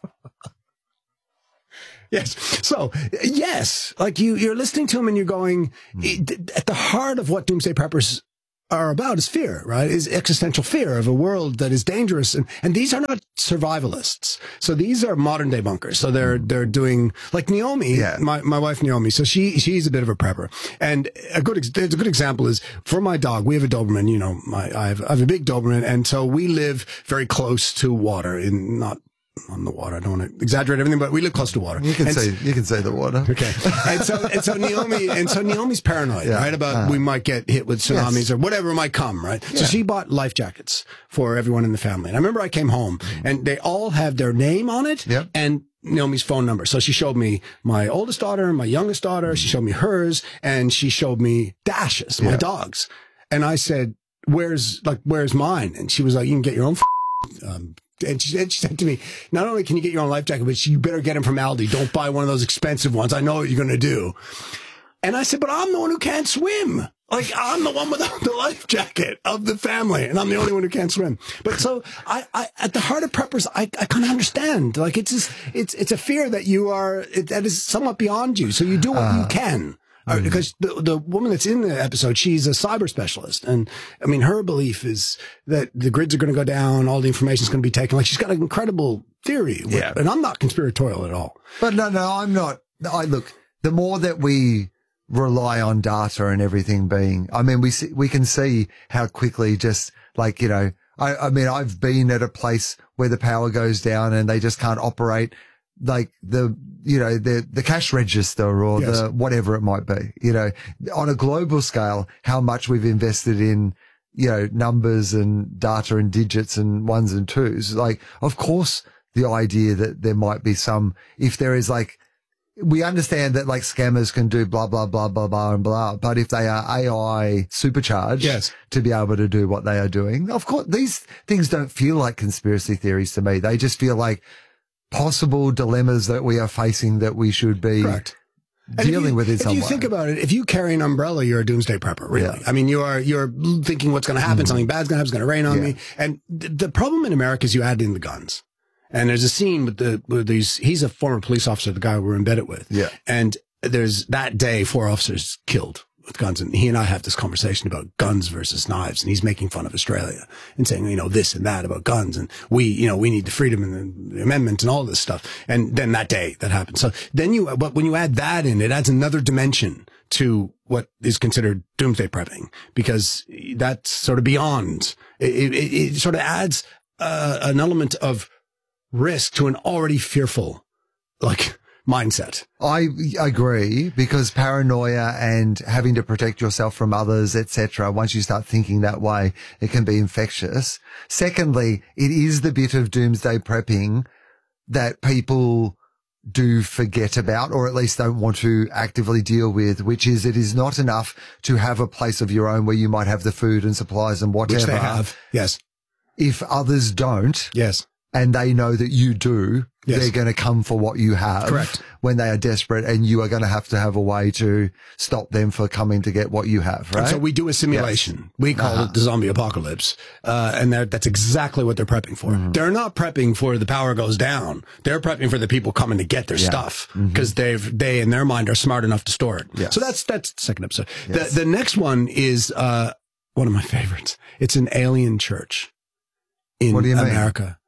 Yes. So, yes, like you, you're listening to him and you're going, mm. at the heart of what doomsday preppers are about is fear, right? Is existential fear of a world that is dangerous. And, and these are not survivalists. So these are modern day bunkers. So they're, they're doing like Naomi, yeah. my, my wife Naomi. So she, she's a bit of a prepper. And a good, there's a good example is for my dog, we have a Doberman, you know, my, I have, I have a big Doberman. And so we live very close to water in not, on the water. I don't want to exaggerate everything, but we live close to water. You can and say, you can say the water. Okay. And so, and so Naomi, and so Naomi's paranoid, yeah. right? About uh, we might get hit with tsunamis yes. or whatever might come, right? Yeah. So she bought life jackets for everyone in the family. And I remember I came home and they all have their name on it yep. and Naomi's phone number. So she showed me my oldest daughter, my youngest daughter. She showed me hers and she showed me Dash's, my yeah. dogs. And I said, where's, like, where's mine? And she was like, you can get your own f- um, And she, and she said to me, not only can you get your own life jacket, but you better get them from Aldi. Don't buy one of those expensive ones. I know what you're going to do. And I said, but I'm the one who can't swim. Like, I'm the one without the life jacket of the family, and I'm the only one who can't swim. But so, I, I at the heart of preppers, I, I kind of understand. Like, it's just, it's, it's a fear that you are, it, that is somewhat beyond you. So you do what uh. you can. Mm-hmm. Because the, the woman that's in the episode, she's a cyber specialist. And I mean, her belief is that the grids are going to go down. All the information is going to be taken. Like she's got an incredible theory. Yeah. And I'm not conspiratorial at all. But no, no, I'm not. I look, the more that we rely on data and everything being, I mean, we see, we can see how quickly just like, you know, I, I mean, I've been at a place where the power goes down and they just can't operate. Like the, you know, the, the cash register or yes. the whatever it might be, you know, on a global scale, how much we've invested in, you know, numbers and data and digits and ones and twos. Like, of course, the idea that there might be some, if there is like, we understand that like scammers can do blah, blah, blah, blah, blah, and blah. But if they are A I supercharged yes. to be able to do what they are doing, of course, these things don't feel like conspiracy theories to me. They just feel like possible dilemmas that we are facing that we should be Correct. dealing you, with in some way. If you think about it, if you carry an umbrella, you're a doomsday prepper, really. Yeah. I mean, you are, you're thinking what's going to happen, mm. something bad's going to happen, it's going to rain on yeah. me. And th- the problem in America is you add in the guns. And there's a scene with the, with these, he's a former police officer, the guy we're embedded with. Yeah. And there's that day, four officers killed with guns. And he and I have this conversation about guns versus knives. And he's making fun of Australia and saying, you know, this and that about guns. And we, you know, we need the freedom and the, the amendment and all this stuff. And then that day that happened. So then you, but when you add that in, it adds another dimension to what is considered doomsday prepping, because that's sort of beyond, it, it, it sort of adds uh, an element of risk to an already fearful, like, mindset. I agree, because paranoia and having to protect yourself from others, et cetera, once you start thinking that way, it can be infectious. Secondly, it is the bit of doomsday prepping that people do forget about, or at least don't want to actively deal with, which is it is not enough to have a place of your own where you might have the food and supplies and whatever. Which they have, yes. If others don't. Yes. And they know that you do, yes. they're going to come for what you have. Correct. When they are desperate, and you are going to have to have a way to stop them for coming to get what you have, right? And so we do a simulation. Yes. We call uh-huh. it the zombie apocalypse. Uh, and that's exactly what they're prepping for. Mm-hmm. They're not prepping for the power goes down. They're prepping for the people coming to get their yeah. stuff, because mm-hmm. they've, they in their mind are smart enough to store it. Yes. So that's, that's the second episode. Yes. The, the next one is, uh, one of my favorites. It's an alien church in what do you America. Mean?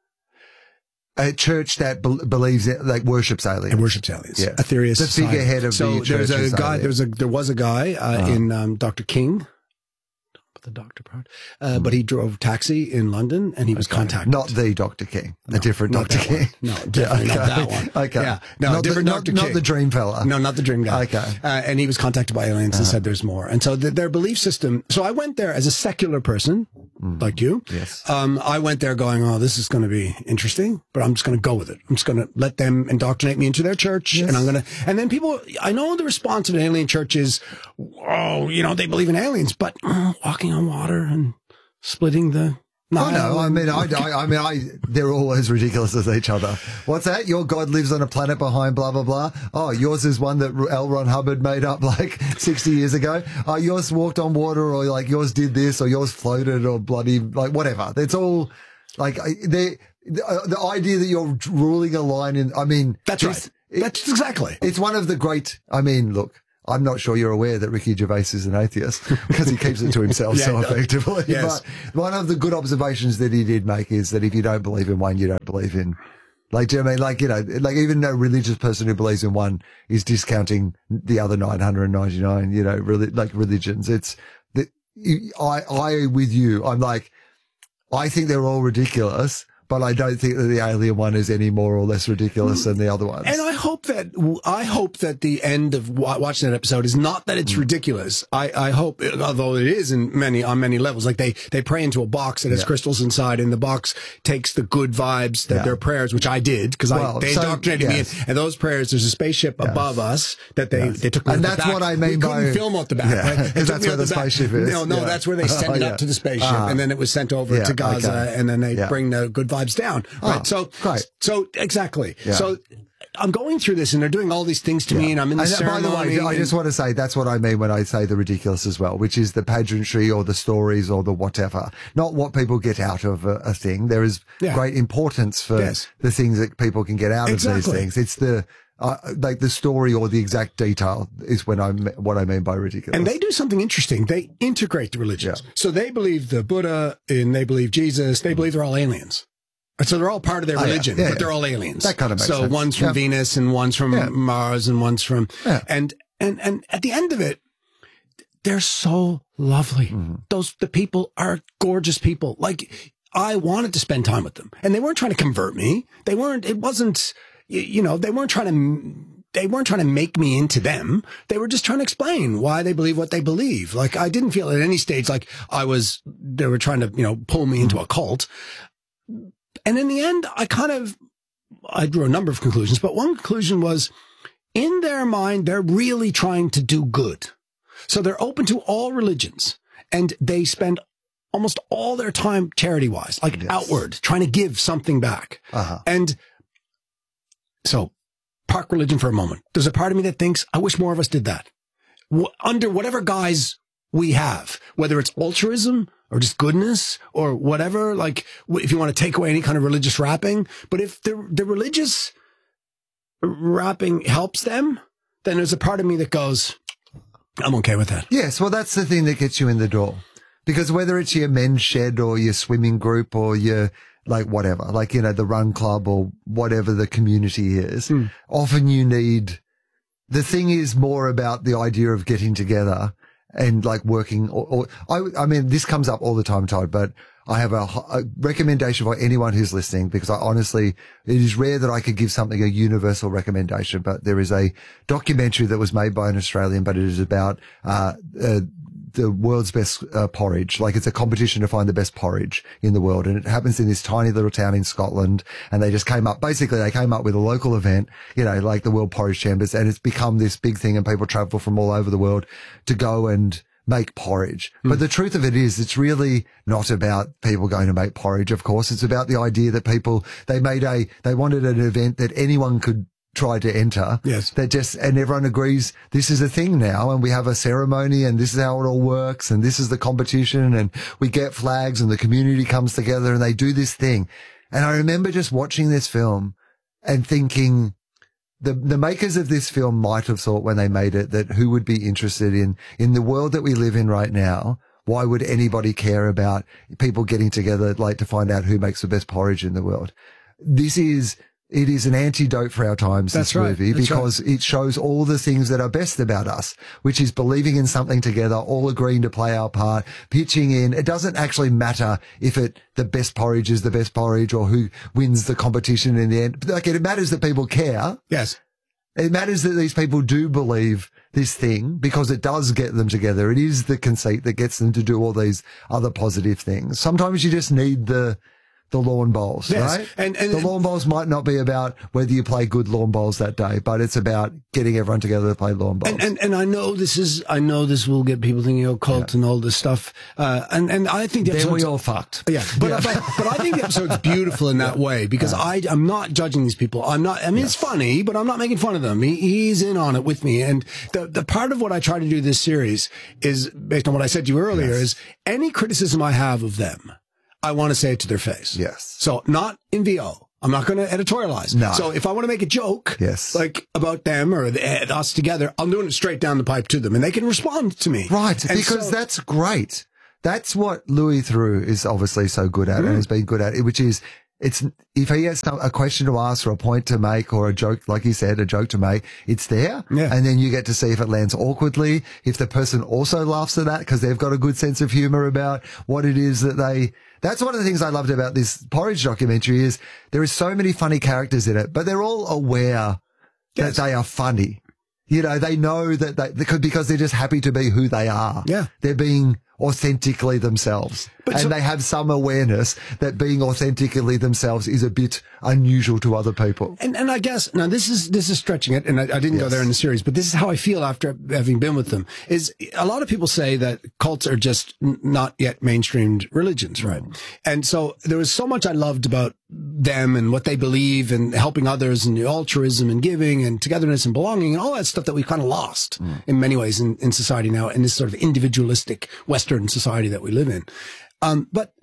A church that be- believes it, like worships aliens. And worships aliens. Yeah. Aetherius. The figurehead of so the church. So there's a guy, there was a, there was a guy, uh, uh-huh. in, um, Doctor King. The doctor part. Uh, mm. but he drove taxi in London and he was okay. contacted. Not the Doctor King. No, a different Doctor King. One. No, definitely yeah, okay. not that one. Okay. Yeah. No, not different the, Doctor not, King. Not the dream fella. No, not the dream guy. Okay. Uh, and he was contacted by aliens uh-huh. and said there's more. And so the, their belief system. So I went there as a secular person, mm. like you. Yes. Um, I went there going, oh, this is going to be interesting, but I'm just going to go with it. I'm just going to let them indoctrinate me into their church. Yes. And I'm going to, and then people, I know the response of an alien church is, oh, you know, they believe in aliens, but uh, walking on water and splitting the, No, no. I mean, I, I, I mean, I, they're all as ridiculous as each other. What's that? Your God lives on a planet behind blah, blah, blah. Oh, yours is one that L. Ron Hubbard made up like sixty years ago. Oh, yours walked on water, or like yours did this, or yours floated, or bloody, like whatever. It's all like, they, the, the idea that you're ruling a line in, I mean. That's right. It, That's exactly. It's one of the great, I mean, look. I'm not sure you're aware that Ricky Gervais is an atheist because he keeps it to himself yeah, so effectively. Yes. But one of the good observations that he did make is that if you don't believe in one, you don't believe in. Like, do you know what I mean? Like, you know, like even no religious person who believes in one is discounting the other nine hundred ninety-nine, you know, really, like religions. It's that I, I, with you, I'm like, I think they're all ridiculous. But I don't think that the alien one is any more or less ridiculous than the other ones. And I hope that I hope that the end of watching that episode is not that it's mm. ridiculous. I, I hope, although it is in many on many levels, like they they pray into a box that has yeah. crystals inside, and the box takes the good vibes that yeah. their prayers, which I did because well, I they so, indoctrinated yes. me, in, and those prayers. There's a spaceship yes. above us that they yes. they took me and out that's the back. what I mean we by couldn't film out the back, yeah. right? Because that's where the, the spaceship is. No, no, yeah. that's where they send it oh, up yeah. to the spaceship, uh, and then it was sent over yeah, to Gaza, okay. and then they yeah. bring the good vibes down. Right. Oh, so, great. so exactly. Yeah. So I'm going through this and they're doing all these things to yeah. me and I'm in the and ceremony. By the way, I just want to say that's what I mean when I say the ridiculous as well, which is the pageantry or the stories or the whatever, not what people get out of a, a thing. There is yeah. great importance for yes. the things that people can get out exactly. of these things. It's the, Uh, like the story or the exact detail is when I'm what I mean by ridiculous. And they do something interesting. They integrate the religions. Yeah. So they believe the Buddha and they believe Jesus. They believe they're all aliens. And so they're all part of their religion, oh, yeah. Yeah, but they're all aliens. That kind of makes so sense. So one's from yeah. Venus and one's from yeah. Mars and one's from, yeah. and, and, and at the end of it, they're so lovely. Mm-hmm. Those, the people are gorgeous people. Like I wanted to spend time with them and they weren't trying to convert me. They weren't, it wasn't, you know, they weren't trying to, they weren't trying to make me into them. They were just trying to explain why they believe what they believe. Like I didn't feel at any stage like I was, they were trying to, you know, pull me into a cult. And in the end, I kind of, I drew a number of conclusions, but one conclusion was in their mind, they're really trying to do good. So they're open to all religions and they spend almost all their time charity wise, like yes. outward, trying to give something back. Uh-huh. And so park religion for a moment. There's a part of me that thinks I wish more of us did that w- under whatever guise we have, whether it's altruism or just goodness or whatever. Like if you want to take away any kind of religious wrapping, but if the, the religious wrapping helps them, then there's a part of me that goes, I'm okay with that. Yes. Well, that's the thing that gets you in the door because whether it's your men's shed or your swimming group or your, like whatever, like, you know, the run club or whatever the community is, mm. often you need, the thing is more about the idea of getting together and like working or, or I, I mean, this comes up all the time, Todd, but I have a, a recommendation for anyone who's listening because I honestly, it is rare that I could give something a universal recommendation, but there is a documentary that was made by an Australian, but it is about, uh, uh the world's best uh, porridge. Like it's a competition to find the best porridge in the world. And it happens in this tiny little town in Scotland. And they just came up, basically they came up with a local event, you know, like the World Porridge Chambers. And it's become this big thing and people travel from all over the world to go and make porridge. Mm. But the truth of it is it's really not about people going to make porridge. Of course, it's about the idea that people, they made a, they wanted an event that anyone could try to enter. Yes. That just, and everyone agrees this is a thing now and we have a ceremony and this is how it all works and this is the competition and we get flags and the community comes together and they do this thing. And I remember just watching this film and thinking the, the makers of this film might have thought when they made it that who would be interested in, in the world that we live in right now. Why would anybody care about people getting together like to find out who makes the best porridge in the world? This is, It is an antidote for our times, That's this right. movie, That's because right. it shows all the things that are best about us, which is believing in something together, all agreeing to play our part, pitching in. It doesn't actually matter if it, the best porridge is the best porridge or who wins the competition in the end. Like, it matters that people care. Yes. It matters that these people do believe this thing because it does get them together. It is the conceit that gets them to do all these other positive things. Sometimes you just need the the lawn bowls, yes. right? And, and the lawn bowls might not be about whether you play good lawn bowls that day, but it's about getting everyone together to play lawn bowls. And, and, and I know this is, I know this will get people thinking, oh, cult yeah. and all this stuff. Uh, and, and I think the then we all fucked. Yeah. But, yeah. but, but I think the episode's beautiful in that yeah. way because yeah. I, I'm not judging these people. I'm not, I mean, yes. it's funny, but I'm not making fun of them. He, he's in on it with me. And the, the part of what I try to do this series is based on what I said to you earlier yes. is any criticism I have of them, I want to say it to their face. Yes. So not in V O. I'm not going to editorialize. No. So if I want to make a joke, yes. like about them or the, us together, I'm doing it straight down the pipe to them and they can respond to me. Right. And because so, that's great. That's what Louis Theroux is obviously so good at mm. and has been good at, which is it's, if he has some, a question to ask or a point to make or a joke, like you said, a joke to make, it's there. Yeah. And then you get to see if it lands awkwardly, if the person also laughs at that because they've got a good sense of humor about what it is that they, that's one of the things I loved about this Porridge documentary is there is so many funny characters in it, but they're all aware yes. that they are funny. You know, they know that they, they could, because they're just happy to be who they are. Yeah. They're being authentically themselves. But and so, they have some awareness that being authentically themselves is a bit unusual to other people. And and I guess, now this is this is stretching it, and I, I didn't yes. go there in the series, but this is how I feel after having been with them, is a lot of people say that cults are just n- not yet mainstreamed religions, right? Mm. And so there was so much I loved about them and what they believe and helping others and the altruism and giving and togetherness and belonging and all that stuff that we've kind of lost mm. in many ways in, in society now, in this sort of individualistic Western society that we live in. Um, but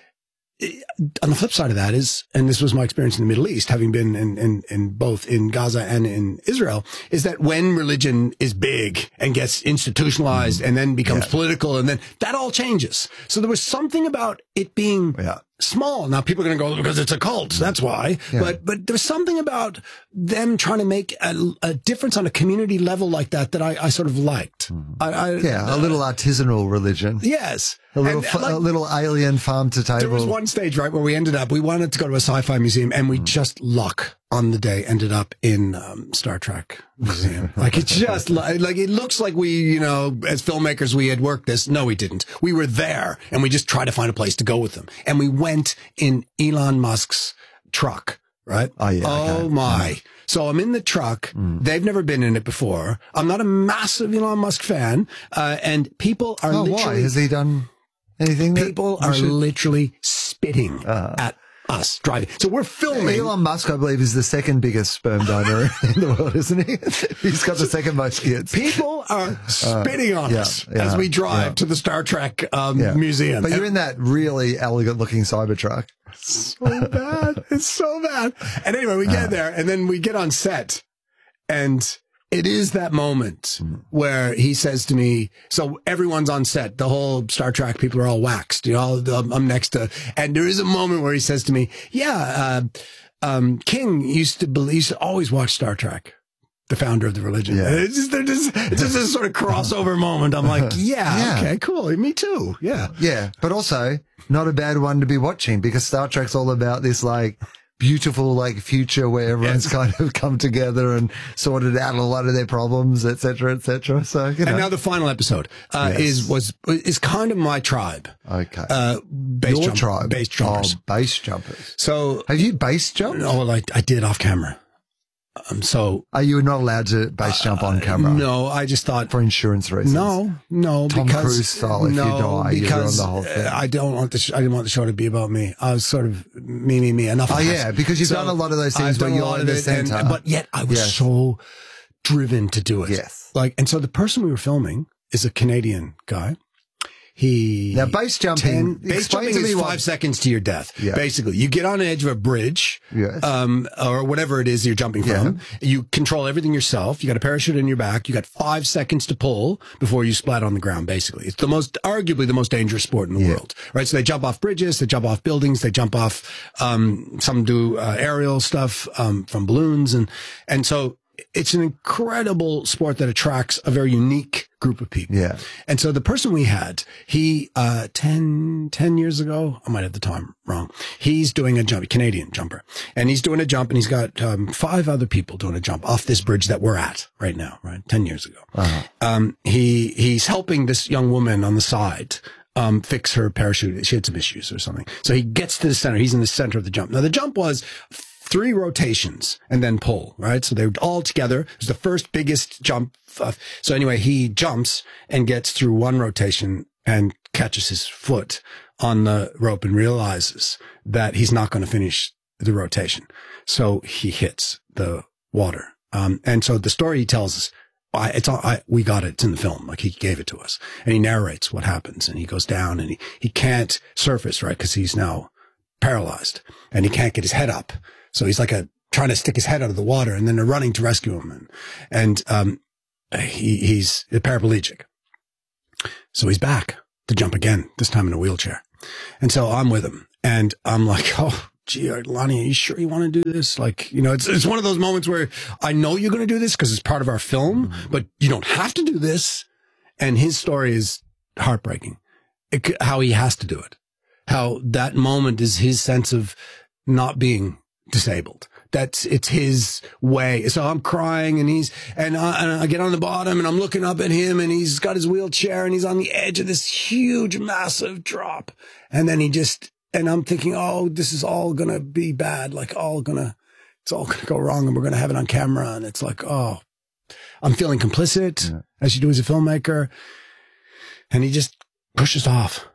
on the flip side of that is, and this was my experience in the Middle East, having been in, in, in both in Gaza and in Israel, is that when religion is big and gets institutionalized mm. and then becomes yeah. political, and then that all changes. So there was something about it being yeah. small. Now people are going to go, because it's a cult. That's why. Yeah. But, but there's something about them trying to make a, a difference on a community level like that, that I, I sort of liked. Mm. I, I, yeah. Uh, a little artisanal religion. Yes. A little, and, f- like, a little alien farm to table. There was one stage, right, where we ended up, we wanted to go to a sci-fi museum and we mm. just luck on the day ended up in um, Star Trek museum. Like it just, like, like it looks like we, you know, as filmmakers, we had worked this. No, we didn't. We were there and we just tried to find a place to go with them. And we went in Elon Musk's truck, right? Oh, yeah. Oh, okay. my. Mm. So I'm in the truck. Mm. They've never been in it before. I'm not a massive Elon Musk fan. Uh, and people are oh, literally. Why? Has he done anything? People are should... literally spitting uh. at us driving. So we're filming. Elon Musk, I believe, is the second biggest sperm donor in the world, isn't he? He's got the second most kids. People are spitting uh, on yeah, us yeah, as we drive yeah. to the Star Trek um, yeah. museum. But and you're in that really elegant looking Cybertruck. So bad. It's so bad. And anyway, we get uh, there and then we get on set and it is that moment mm. where he says to me, so everyone's on set, the whole Star Trek people are all waxed, you know, I'm next to, and there is a moment where he says to me, yeah, uh, um, King used to believe, used to always watch Star Trek, the founder of the religion. Yeah. It's just, just, it's just this sort of crossover moment. I'm like, yeah, yeah, okay, cool. Me too. Yeah. Yeah. But also not a bad one to be watching because Star Trek's all about this, like, beautiful, like, future where everyone's yes. kind of come together and sorted out a lot of their problems, et cetera, et cetera. So, you know. And now the final episode, uh, yes. is, was, is kind of my tribe. Okay. Uh, base Your jump, tribe? Base jumpers. Oh, base jumpers. So. Have you base jumped? Oh, like, I did off camera. Um, so. Are you not allowed to base jump on camera? Uh, no, I just thought. For insurance reasons? No, no. Tom because, Cruise style, if no, you die, because you're on the whole thing. I don't want the, sh- I didn't want the show to be about me. I was sort of me, me, me. Enough. Oh, yeah, because you've so done a lot of those things where you're in the center. And, but yet I was yes. so driven to do it. Yes. Like, and so the person we were filming is a Canadian guy. He now base jumping. ten, base jumping is five seconds to your death. Yeah. Basically, you get on the edge of a bridge, yes. um, or whatever it is you're jumping from. Yeah. You control everything yourself. You got a parachute in your back. You got five seconds to pull before you splat on the ground. Basically, it's the most, arguably the most dangerous sport in the yeah. world, right? So they jump off bridges, they jump off buildings, they jump off. Um, some do uh, aerial stuff um, from balloons, and and so it's an incredible sport that attracts a very unique group of people. Yeah. And so the person we had, he, uh, ten, ten years ago, I might have the time wrong. He's doing a jump, Canadian jumper, and he's doing a jump, and he's got, um, five other people doing a jump off this bridge that we're at right now, right? ten years ago. Uh-huh. Um, he, he's helping this young woman on the side, um, fix her parachute. She had some issues or something. So he gets to the center. He's in the center of the jump. Now the jump was three rotations and then pull, right? So they were all together. It was the first biggest jump. Uh, so anyway, he jumps and gets through one rotation and catches his foot on the rope and realizes that he's not going to finish the rotation. So he hits the water. Um, and so the story he tells us, I, it's all, I, we got it. It's in the film. Like he gave it to us and he narrates what happens and he goes down and he, he can't surface, right? Cause he's now paralyzed and he can't get his head up. So he's like a, trying to stick his head out of the water and then they're running to rescue him. And, and, um, he, he's a paraplegic. So he's back to jump again, this time in a wheelchair. And so I'm with him and I'm like, oh, gee, Lonnie, are you sure you want to do this? Like, you know, it's, it's one of those moments where I know you're going to do this because it's part of our film, mm-hmm. but you don't have to do this. And his story is heartbreaking. It, how he has to do it. How that moment is his sense of not being disabled. That's, it's his way. So I'm crying and he's, and I, and I get on the bottom and I'm looking up at him and he's got his wheelchair and he's on the edge of this huge, massive drop. And then he just, and I'm thinking, oh, this is all going to be bad. Like all going to, it's all going to go wrong and we're going to have it on camera. And it's like, oh, I'm feeling complicit yeah. as you do as a filmmaker. And he just pushes off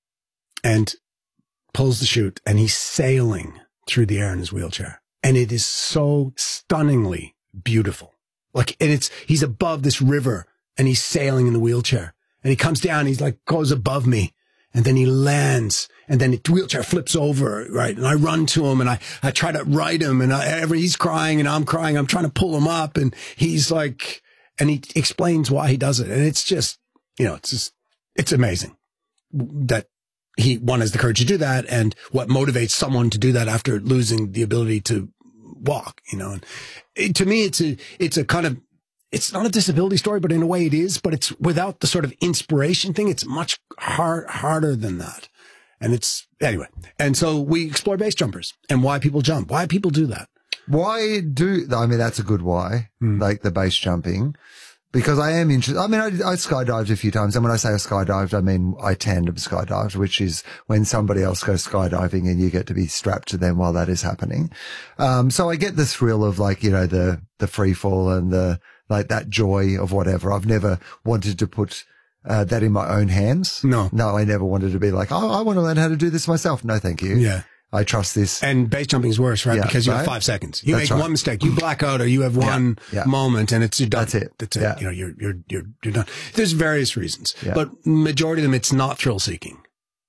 and pulls the chute and he's sailing through the air in his wheelchair. And it is so stunningly beautiful. Like, and it's, he's above this river and he's sailing in the wheelchair and he comes down, he's like, goes above me and then he lands and then the wheelchair flips over, right? And I run to him and I, I try to right him and I, every, he's crying and I'm crying. I'm trying to pull him up and he's like, and he explains why he does it. And it's just, you know, it's just, it's amazing that he, one, has the courage to do that and what motivates someone to do that after losing the ability to walk, you know. And it, to me, it's a, it's a kind of, it's not a disability story, but in a way it is, but it's without the sort of inspiration thing. It's much hard, harder than that. And it's, anyway. And so we explore base jumpers and why people jump, why people do that. Why do, I mean, that's a good why, mm. like the base jumping. Because I am interested. I mean, I, I skydived a few times. And when I say I skydived, I mean, I tandem skydived, which is when somebody else goes skydiving and you get to be strapped to them while that is happening. Um, so I get the thrill of like, you know, the, the free fall and the, like that joy of whatever. I've never wanted to put, uh, that in my own hands. No. No, I never wanted to be like, oh, I want to learn how to do this myself. No, thank you. Yeah. I trust this. And base jumping is worse, right? Yeah, because you right? have five seconds. You That's make right. one mistake, you black out, or you have one yeah, yeah. moment, and it's you're done. That's it. That's it. Yeah. You know, you're you're you're you're done. There's various reasons, yeah. but majority of them, it's not thrill seeking.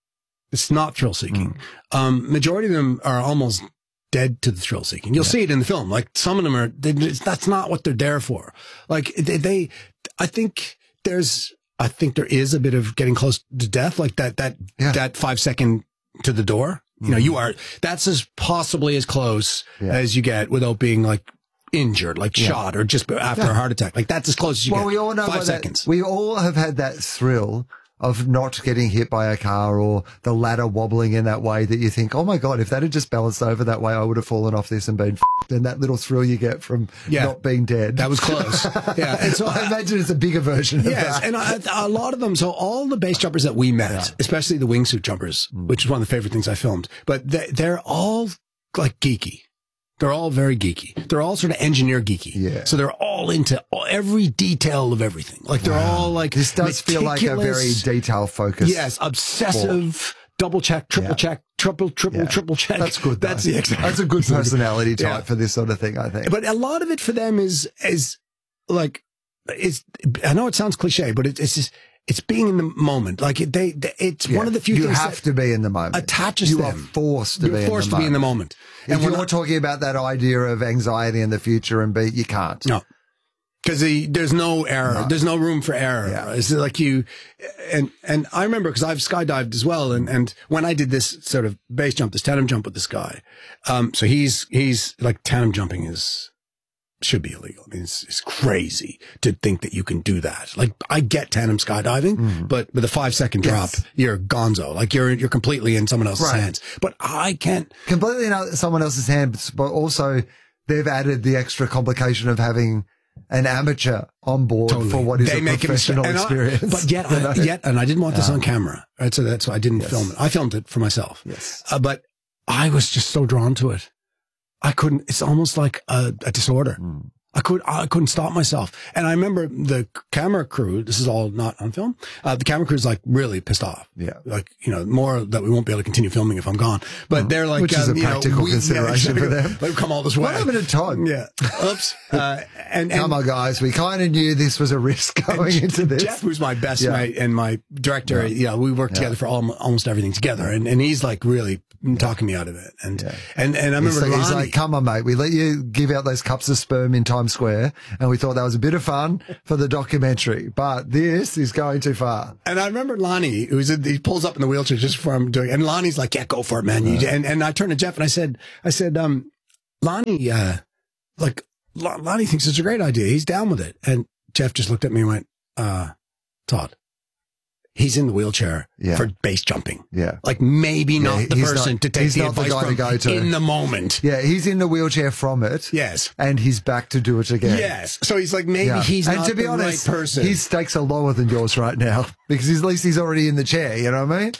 It's not thrill seeking. Mm. Um, majority of them are almost dead to the thrill seeking. You'll yeah. see it in the film. Like some of them are. They, that's not what they're there for. Like they, they, I think there's. I think there is a bit of getting close to death, like that. That yeah. that five second to the door. You know, you are, that's as possibly as close yeah. as you get without being like injured, like yeah. shot or just after yeah. a heart attack. Like that's as close as you well, get. We all know Five that, seconds. We all have had that thrill of not getting hit by a car or the ladder wobbling in that way that you think, oh my God, if that had just balanced over that way, I would have fallen off this and been f***ed. And that little thrill you get from yeah. not being dead. That was close. yeah. And so I imagine it's a bigger version of yes, that. And I, a lot of them, so all the base jumpers that we met, yeah. especially the wingsuit jumpers, mm. which is one of the favorite things I filmed, but they, they're all like geeky. They're all very geeky. They're all sort of engineer geeky. Yeah. So they're all into every detail of everything. Like they're wow. all like this does feel like a very detail focused. Yes, obsessive. Sport. Double check, triple yeah. check, triple, triple, yeah. triple check. That's good. That's the exact. That's a good personality type yeah. for this sort of thing, I think. But a lot of it for them is is like it's. I know it sounds cliche, but it, it's just. It's being in the moment. Like it, they, they it's yeah. one of the few you things have that to be in the moment. Attaches you them. are forced to You're be forced in the to moment. be in the moment. And if when you're not talking about that idea of anxiety in the future and be, you can't. No. Because the, there's no error. No. There's no room for error. Yeah. It's like you, and, and I remember because I've skydived as well. And, and when I did this sort of base jump, this tandem jump with this guy, um, so he's, he's like tandem jumping is should be illegal. I mean, it's, it's crazy to think that you can do that. Like, I get tandem skydiving, mm. but with a five second drop, yes. you're gonzo. Like, you're you're completely in someone else's right. hands. But I can't completely in someone else's hands. But also, they've added the extra complication of having an amateur on board totally. for what is they a make professional it, experience. I, but yet, I, yet, and I didn't want this um, on camera, right? So that's why I didn't yes. film it. I filmed it for myself. Yes, uh, but I was just so drawn to it. I couldn't, it's almost like a, a disorder. Mm. I could, I couldn't stop myself. And I remember the camera crew, this is all not on film. Uh, the camera crew's like really pissed off. Yeah. Like, you know, more that we won't be able to continue filming if I'm gone. But mm. they're like, which is um, a practical you know, we, consideration yeah, for them. They've come all this way. What happened to Todd? Yeah. Oops. Uh, and, and come on, guys. We kind of knew this was a risk going into this. Jeff, who's my best yeah. mate and my director, yeah, yeah we worked yeah. together for all, almost everything together. And, and he's like really talking me out of it. And, yeah. and, and I remember he's, Lonnie, he's like, come on, mate. We let you give out those cups of sperm in Times Square. And we thought that was a bit of fun for the documentary, but this is going too far. And I remember Lonnie, who's in, he pulls up in the wheelchair just before I'm doing it. And Lonnie's like, yeah, go for it, man. You, and, and I turned to Jeff and I said, I said, um, Lonnie, uh, like, Lonnie thinks it's a great idea. He's down with it. And Jeff just looked at me and went, uh, Todd, he's in the wheelchair yeah. for base jumping. Yeah. Like maybe yeah, not the person not, to take the advice the from to go to. in the moment. Yeah, he's in the wheelchair from it. Yes. And he's back to do it again. Yes. So he's like, maybe yeah. he's and not to be the honest, right person. His stakes are lower than yours right now because at least he's already in the chair, you know what I mean?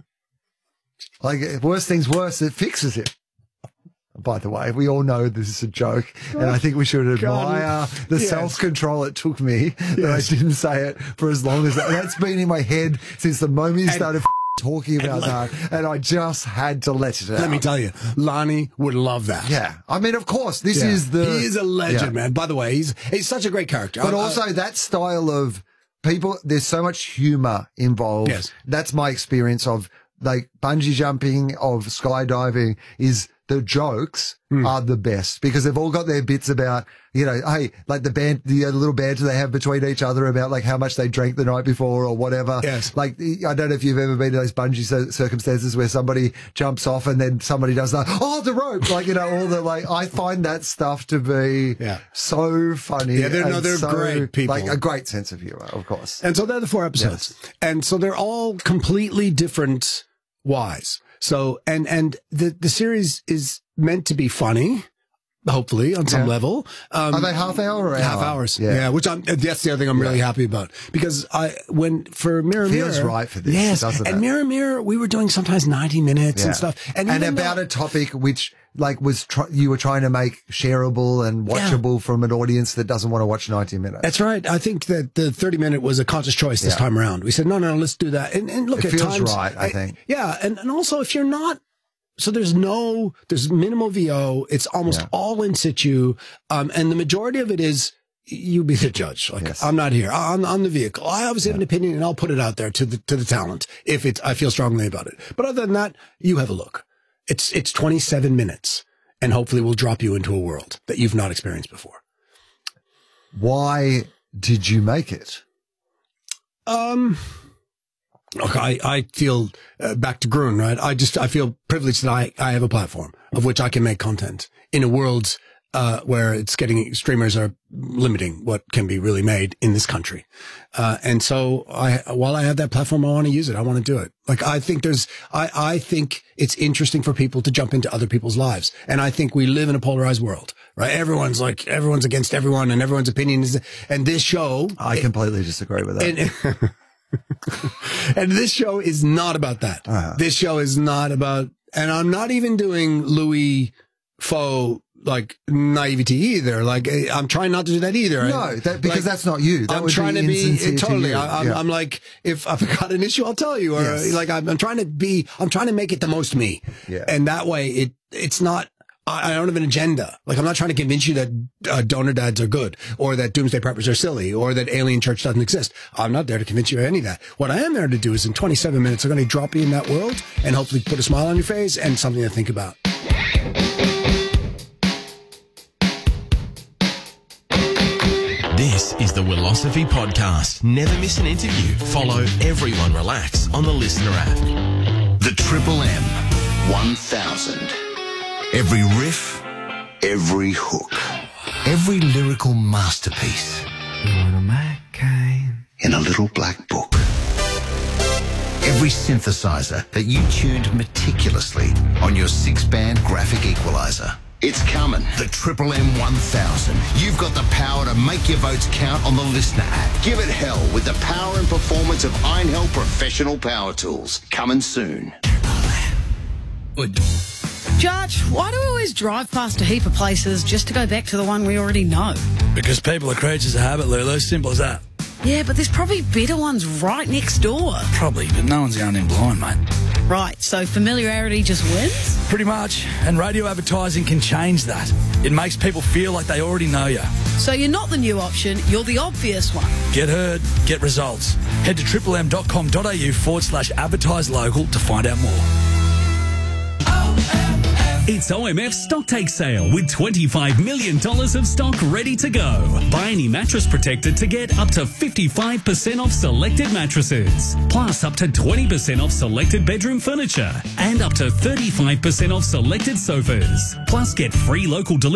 Like, worst things worse, it fixes it. By the way, we all know this is a joke, and I think we should admire God. the yes. self-control it took me that yes. I didn't say it for as long as that. That's been in my head since the moment you and, started talking about and, that, and I just had to let it out. Let me tell you, Lonnie would love that. Yeah. I mean, of course, this yeah. is the... He is a legend, yeah. man. By the way, he's he's such a great character. But I, also, I, that style of people, there's so much humor involved. Yes. That's my experience of, like, bungee jumping, of skydiving, is... the jokes mm. are the best because they've all got their bits about, you know, hey, like the band, the little banter they have between each other about like how much they drank the night before or whatever. Yes. Like, I don't know if you've ever been to those bungee circumstances where somebody jumps off and then somebody does that, oh, the rope, like, you know, all the, like, I find that stuff to be yeah. so funny. Yeah, they're, no, they're so, great people. Like a great sense of humor, of course. And so they're the four episodes. Yes. And so they're all completely different whys. So, and, and the, the series is meant to be funny, hopefully on some yeah. level. Um, Are they half hour or half hour? hours? Yeah. yeah. Which I'm, that's the other thing I'm yeah. really happy about because I, when for Mirror Mirror. Feels right for this. Yes. Doesn't and it? Mirror Mirror, we were doing sometimes ninety minutes yeah. and stuff. And, and about though, a topic which, like, was tr- you were trying to make shareable and watchable yeah. from an audience that doesn't want to watch ninety minutes. That's right. I think that the thirty minute was a conscious choice this yeah. time around. We said, no, no, let's do that. And, and look, it at feels times, right, I, I think. Yeah. And, and also, if you're not, so there's no, there's minimal V O. It's almost yeah. all in situ. Um, and the majority of it is, you be the judge. Like, yes. I'm not here. I'm, I'm the vehicle. I obviously yeah. have an opinion and I'll put it out there to the, to the talent if it's, I feel strongly about it. But other than that, you have a look. It's, it's twenty-seven minutes and hopefully we'll drop you into a world that you've not experienced before. Why did you make it? Um, Look, I, I feel, uh, back to Gruen, right? I just, I feel privileged that I, I have a platform of which I can make content in a world, uh, where it's getting, streamers are limiting what can be really made in this country. Uh, and so I, while I have that platform, I want to use it. I want to do it. Like, I think there's, I, I think it's interesting for people to jump into other people's lives. And I think we live in a polarized world, right? Everyone's like, everyone's against everyone and everyone's opinion is, and this show. I it, completely disagree with that. And, and this show is not about that. Uh-huh. This show is not about, and I'm not even doing Louis faux like naivety either. Like, I'm trying not to do that either. No, that, because like, that's not you. That I'm would trying be to be totally. To I, I'm, yeah. I'm like, if I've got an issue, I'll tell you. Or yes. like, I'm, I'm trying to be. I'm trying to make it the most me. Yeah. And that way, it it's not. I don't have an agenda. Like, I'm not trying to convince you that uh, donor dads are good or that doomsday preppers are silly or that alien church doesn't exist. I'm not there to convince you of any of that. What I am there to do is in twenty-seven minutes, I'm going to drop you in that world and hopefully put a smile on your face and something to think about. This is the Wilosophy Podcast. Never miss an interview. Follow Everyone Relax on the Listener app. The Triple M one thousand. Every riff, every hook. Every lyrical masterpiece in a little black book. Every synthesizer that you tuned meticulously on your six-band graphic equalizer. It's coming. The Triple M one thousand. You've got the power to make your votes count on the Listener app. Give it hell with the power and performance of Einhell Professional Power Tools. Coming soon. Judge, why do we always drive past a heap of places just to go back to the one we already know? Because people are creatures of habit, Lulu. Simple as that. Yeah, but there's probably better ones right next door. Probably, but no one's going in blind, mate. Right, so familiarity just wins? Pretty much, and radio advertising can change that. It makes people feel like they already know you. So you're not the new option, you're the obvious one. Get heard, get results. Head to triplem.com.au forward slash advertise local to find out more. It's O M F Stock Take Sale with twenty-five million dollars of stock ready to go. Buy any mattress protector to get up to fifty-five percent off selected mattresses, plus up to twenty percent off selected bedroom furniture, and up to thirty-five percent off selected sofas. Plus get free local delivery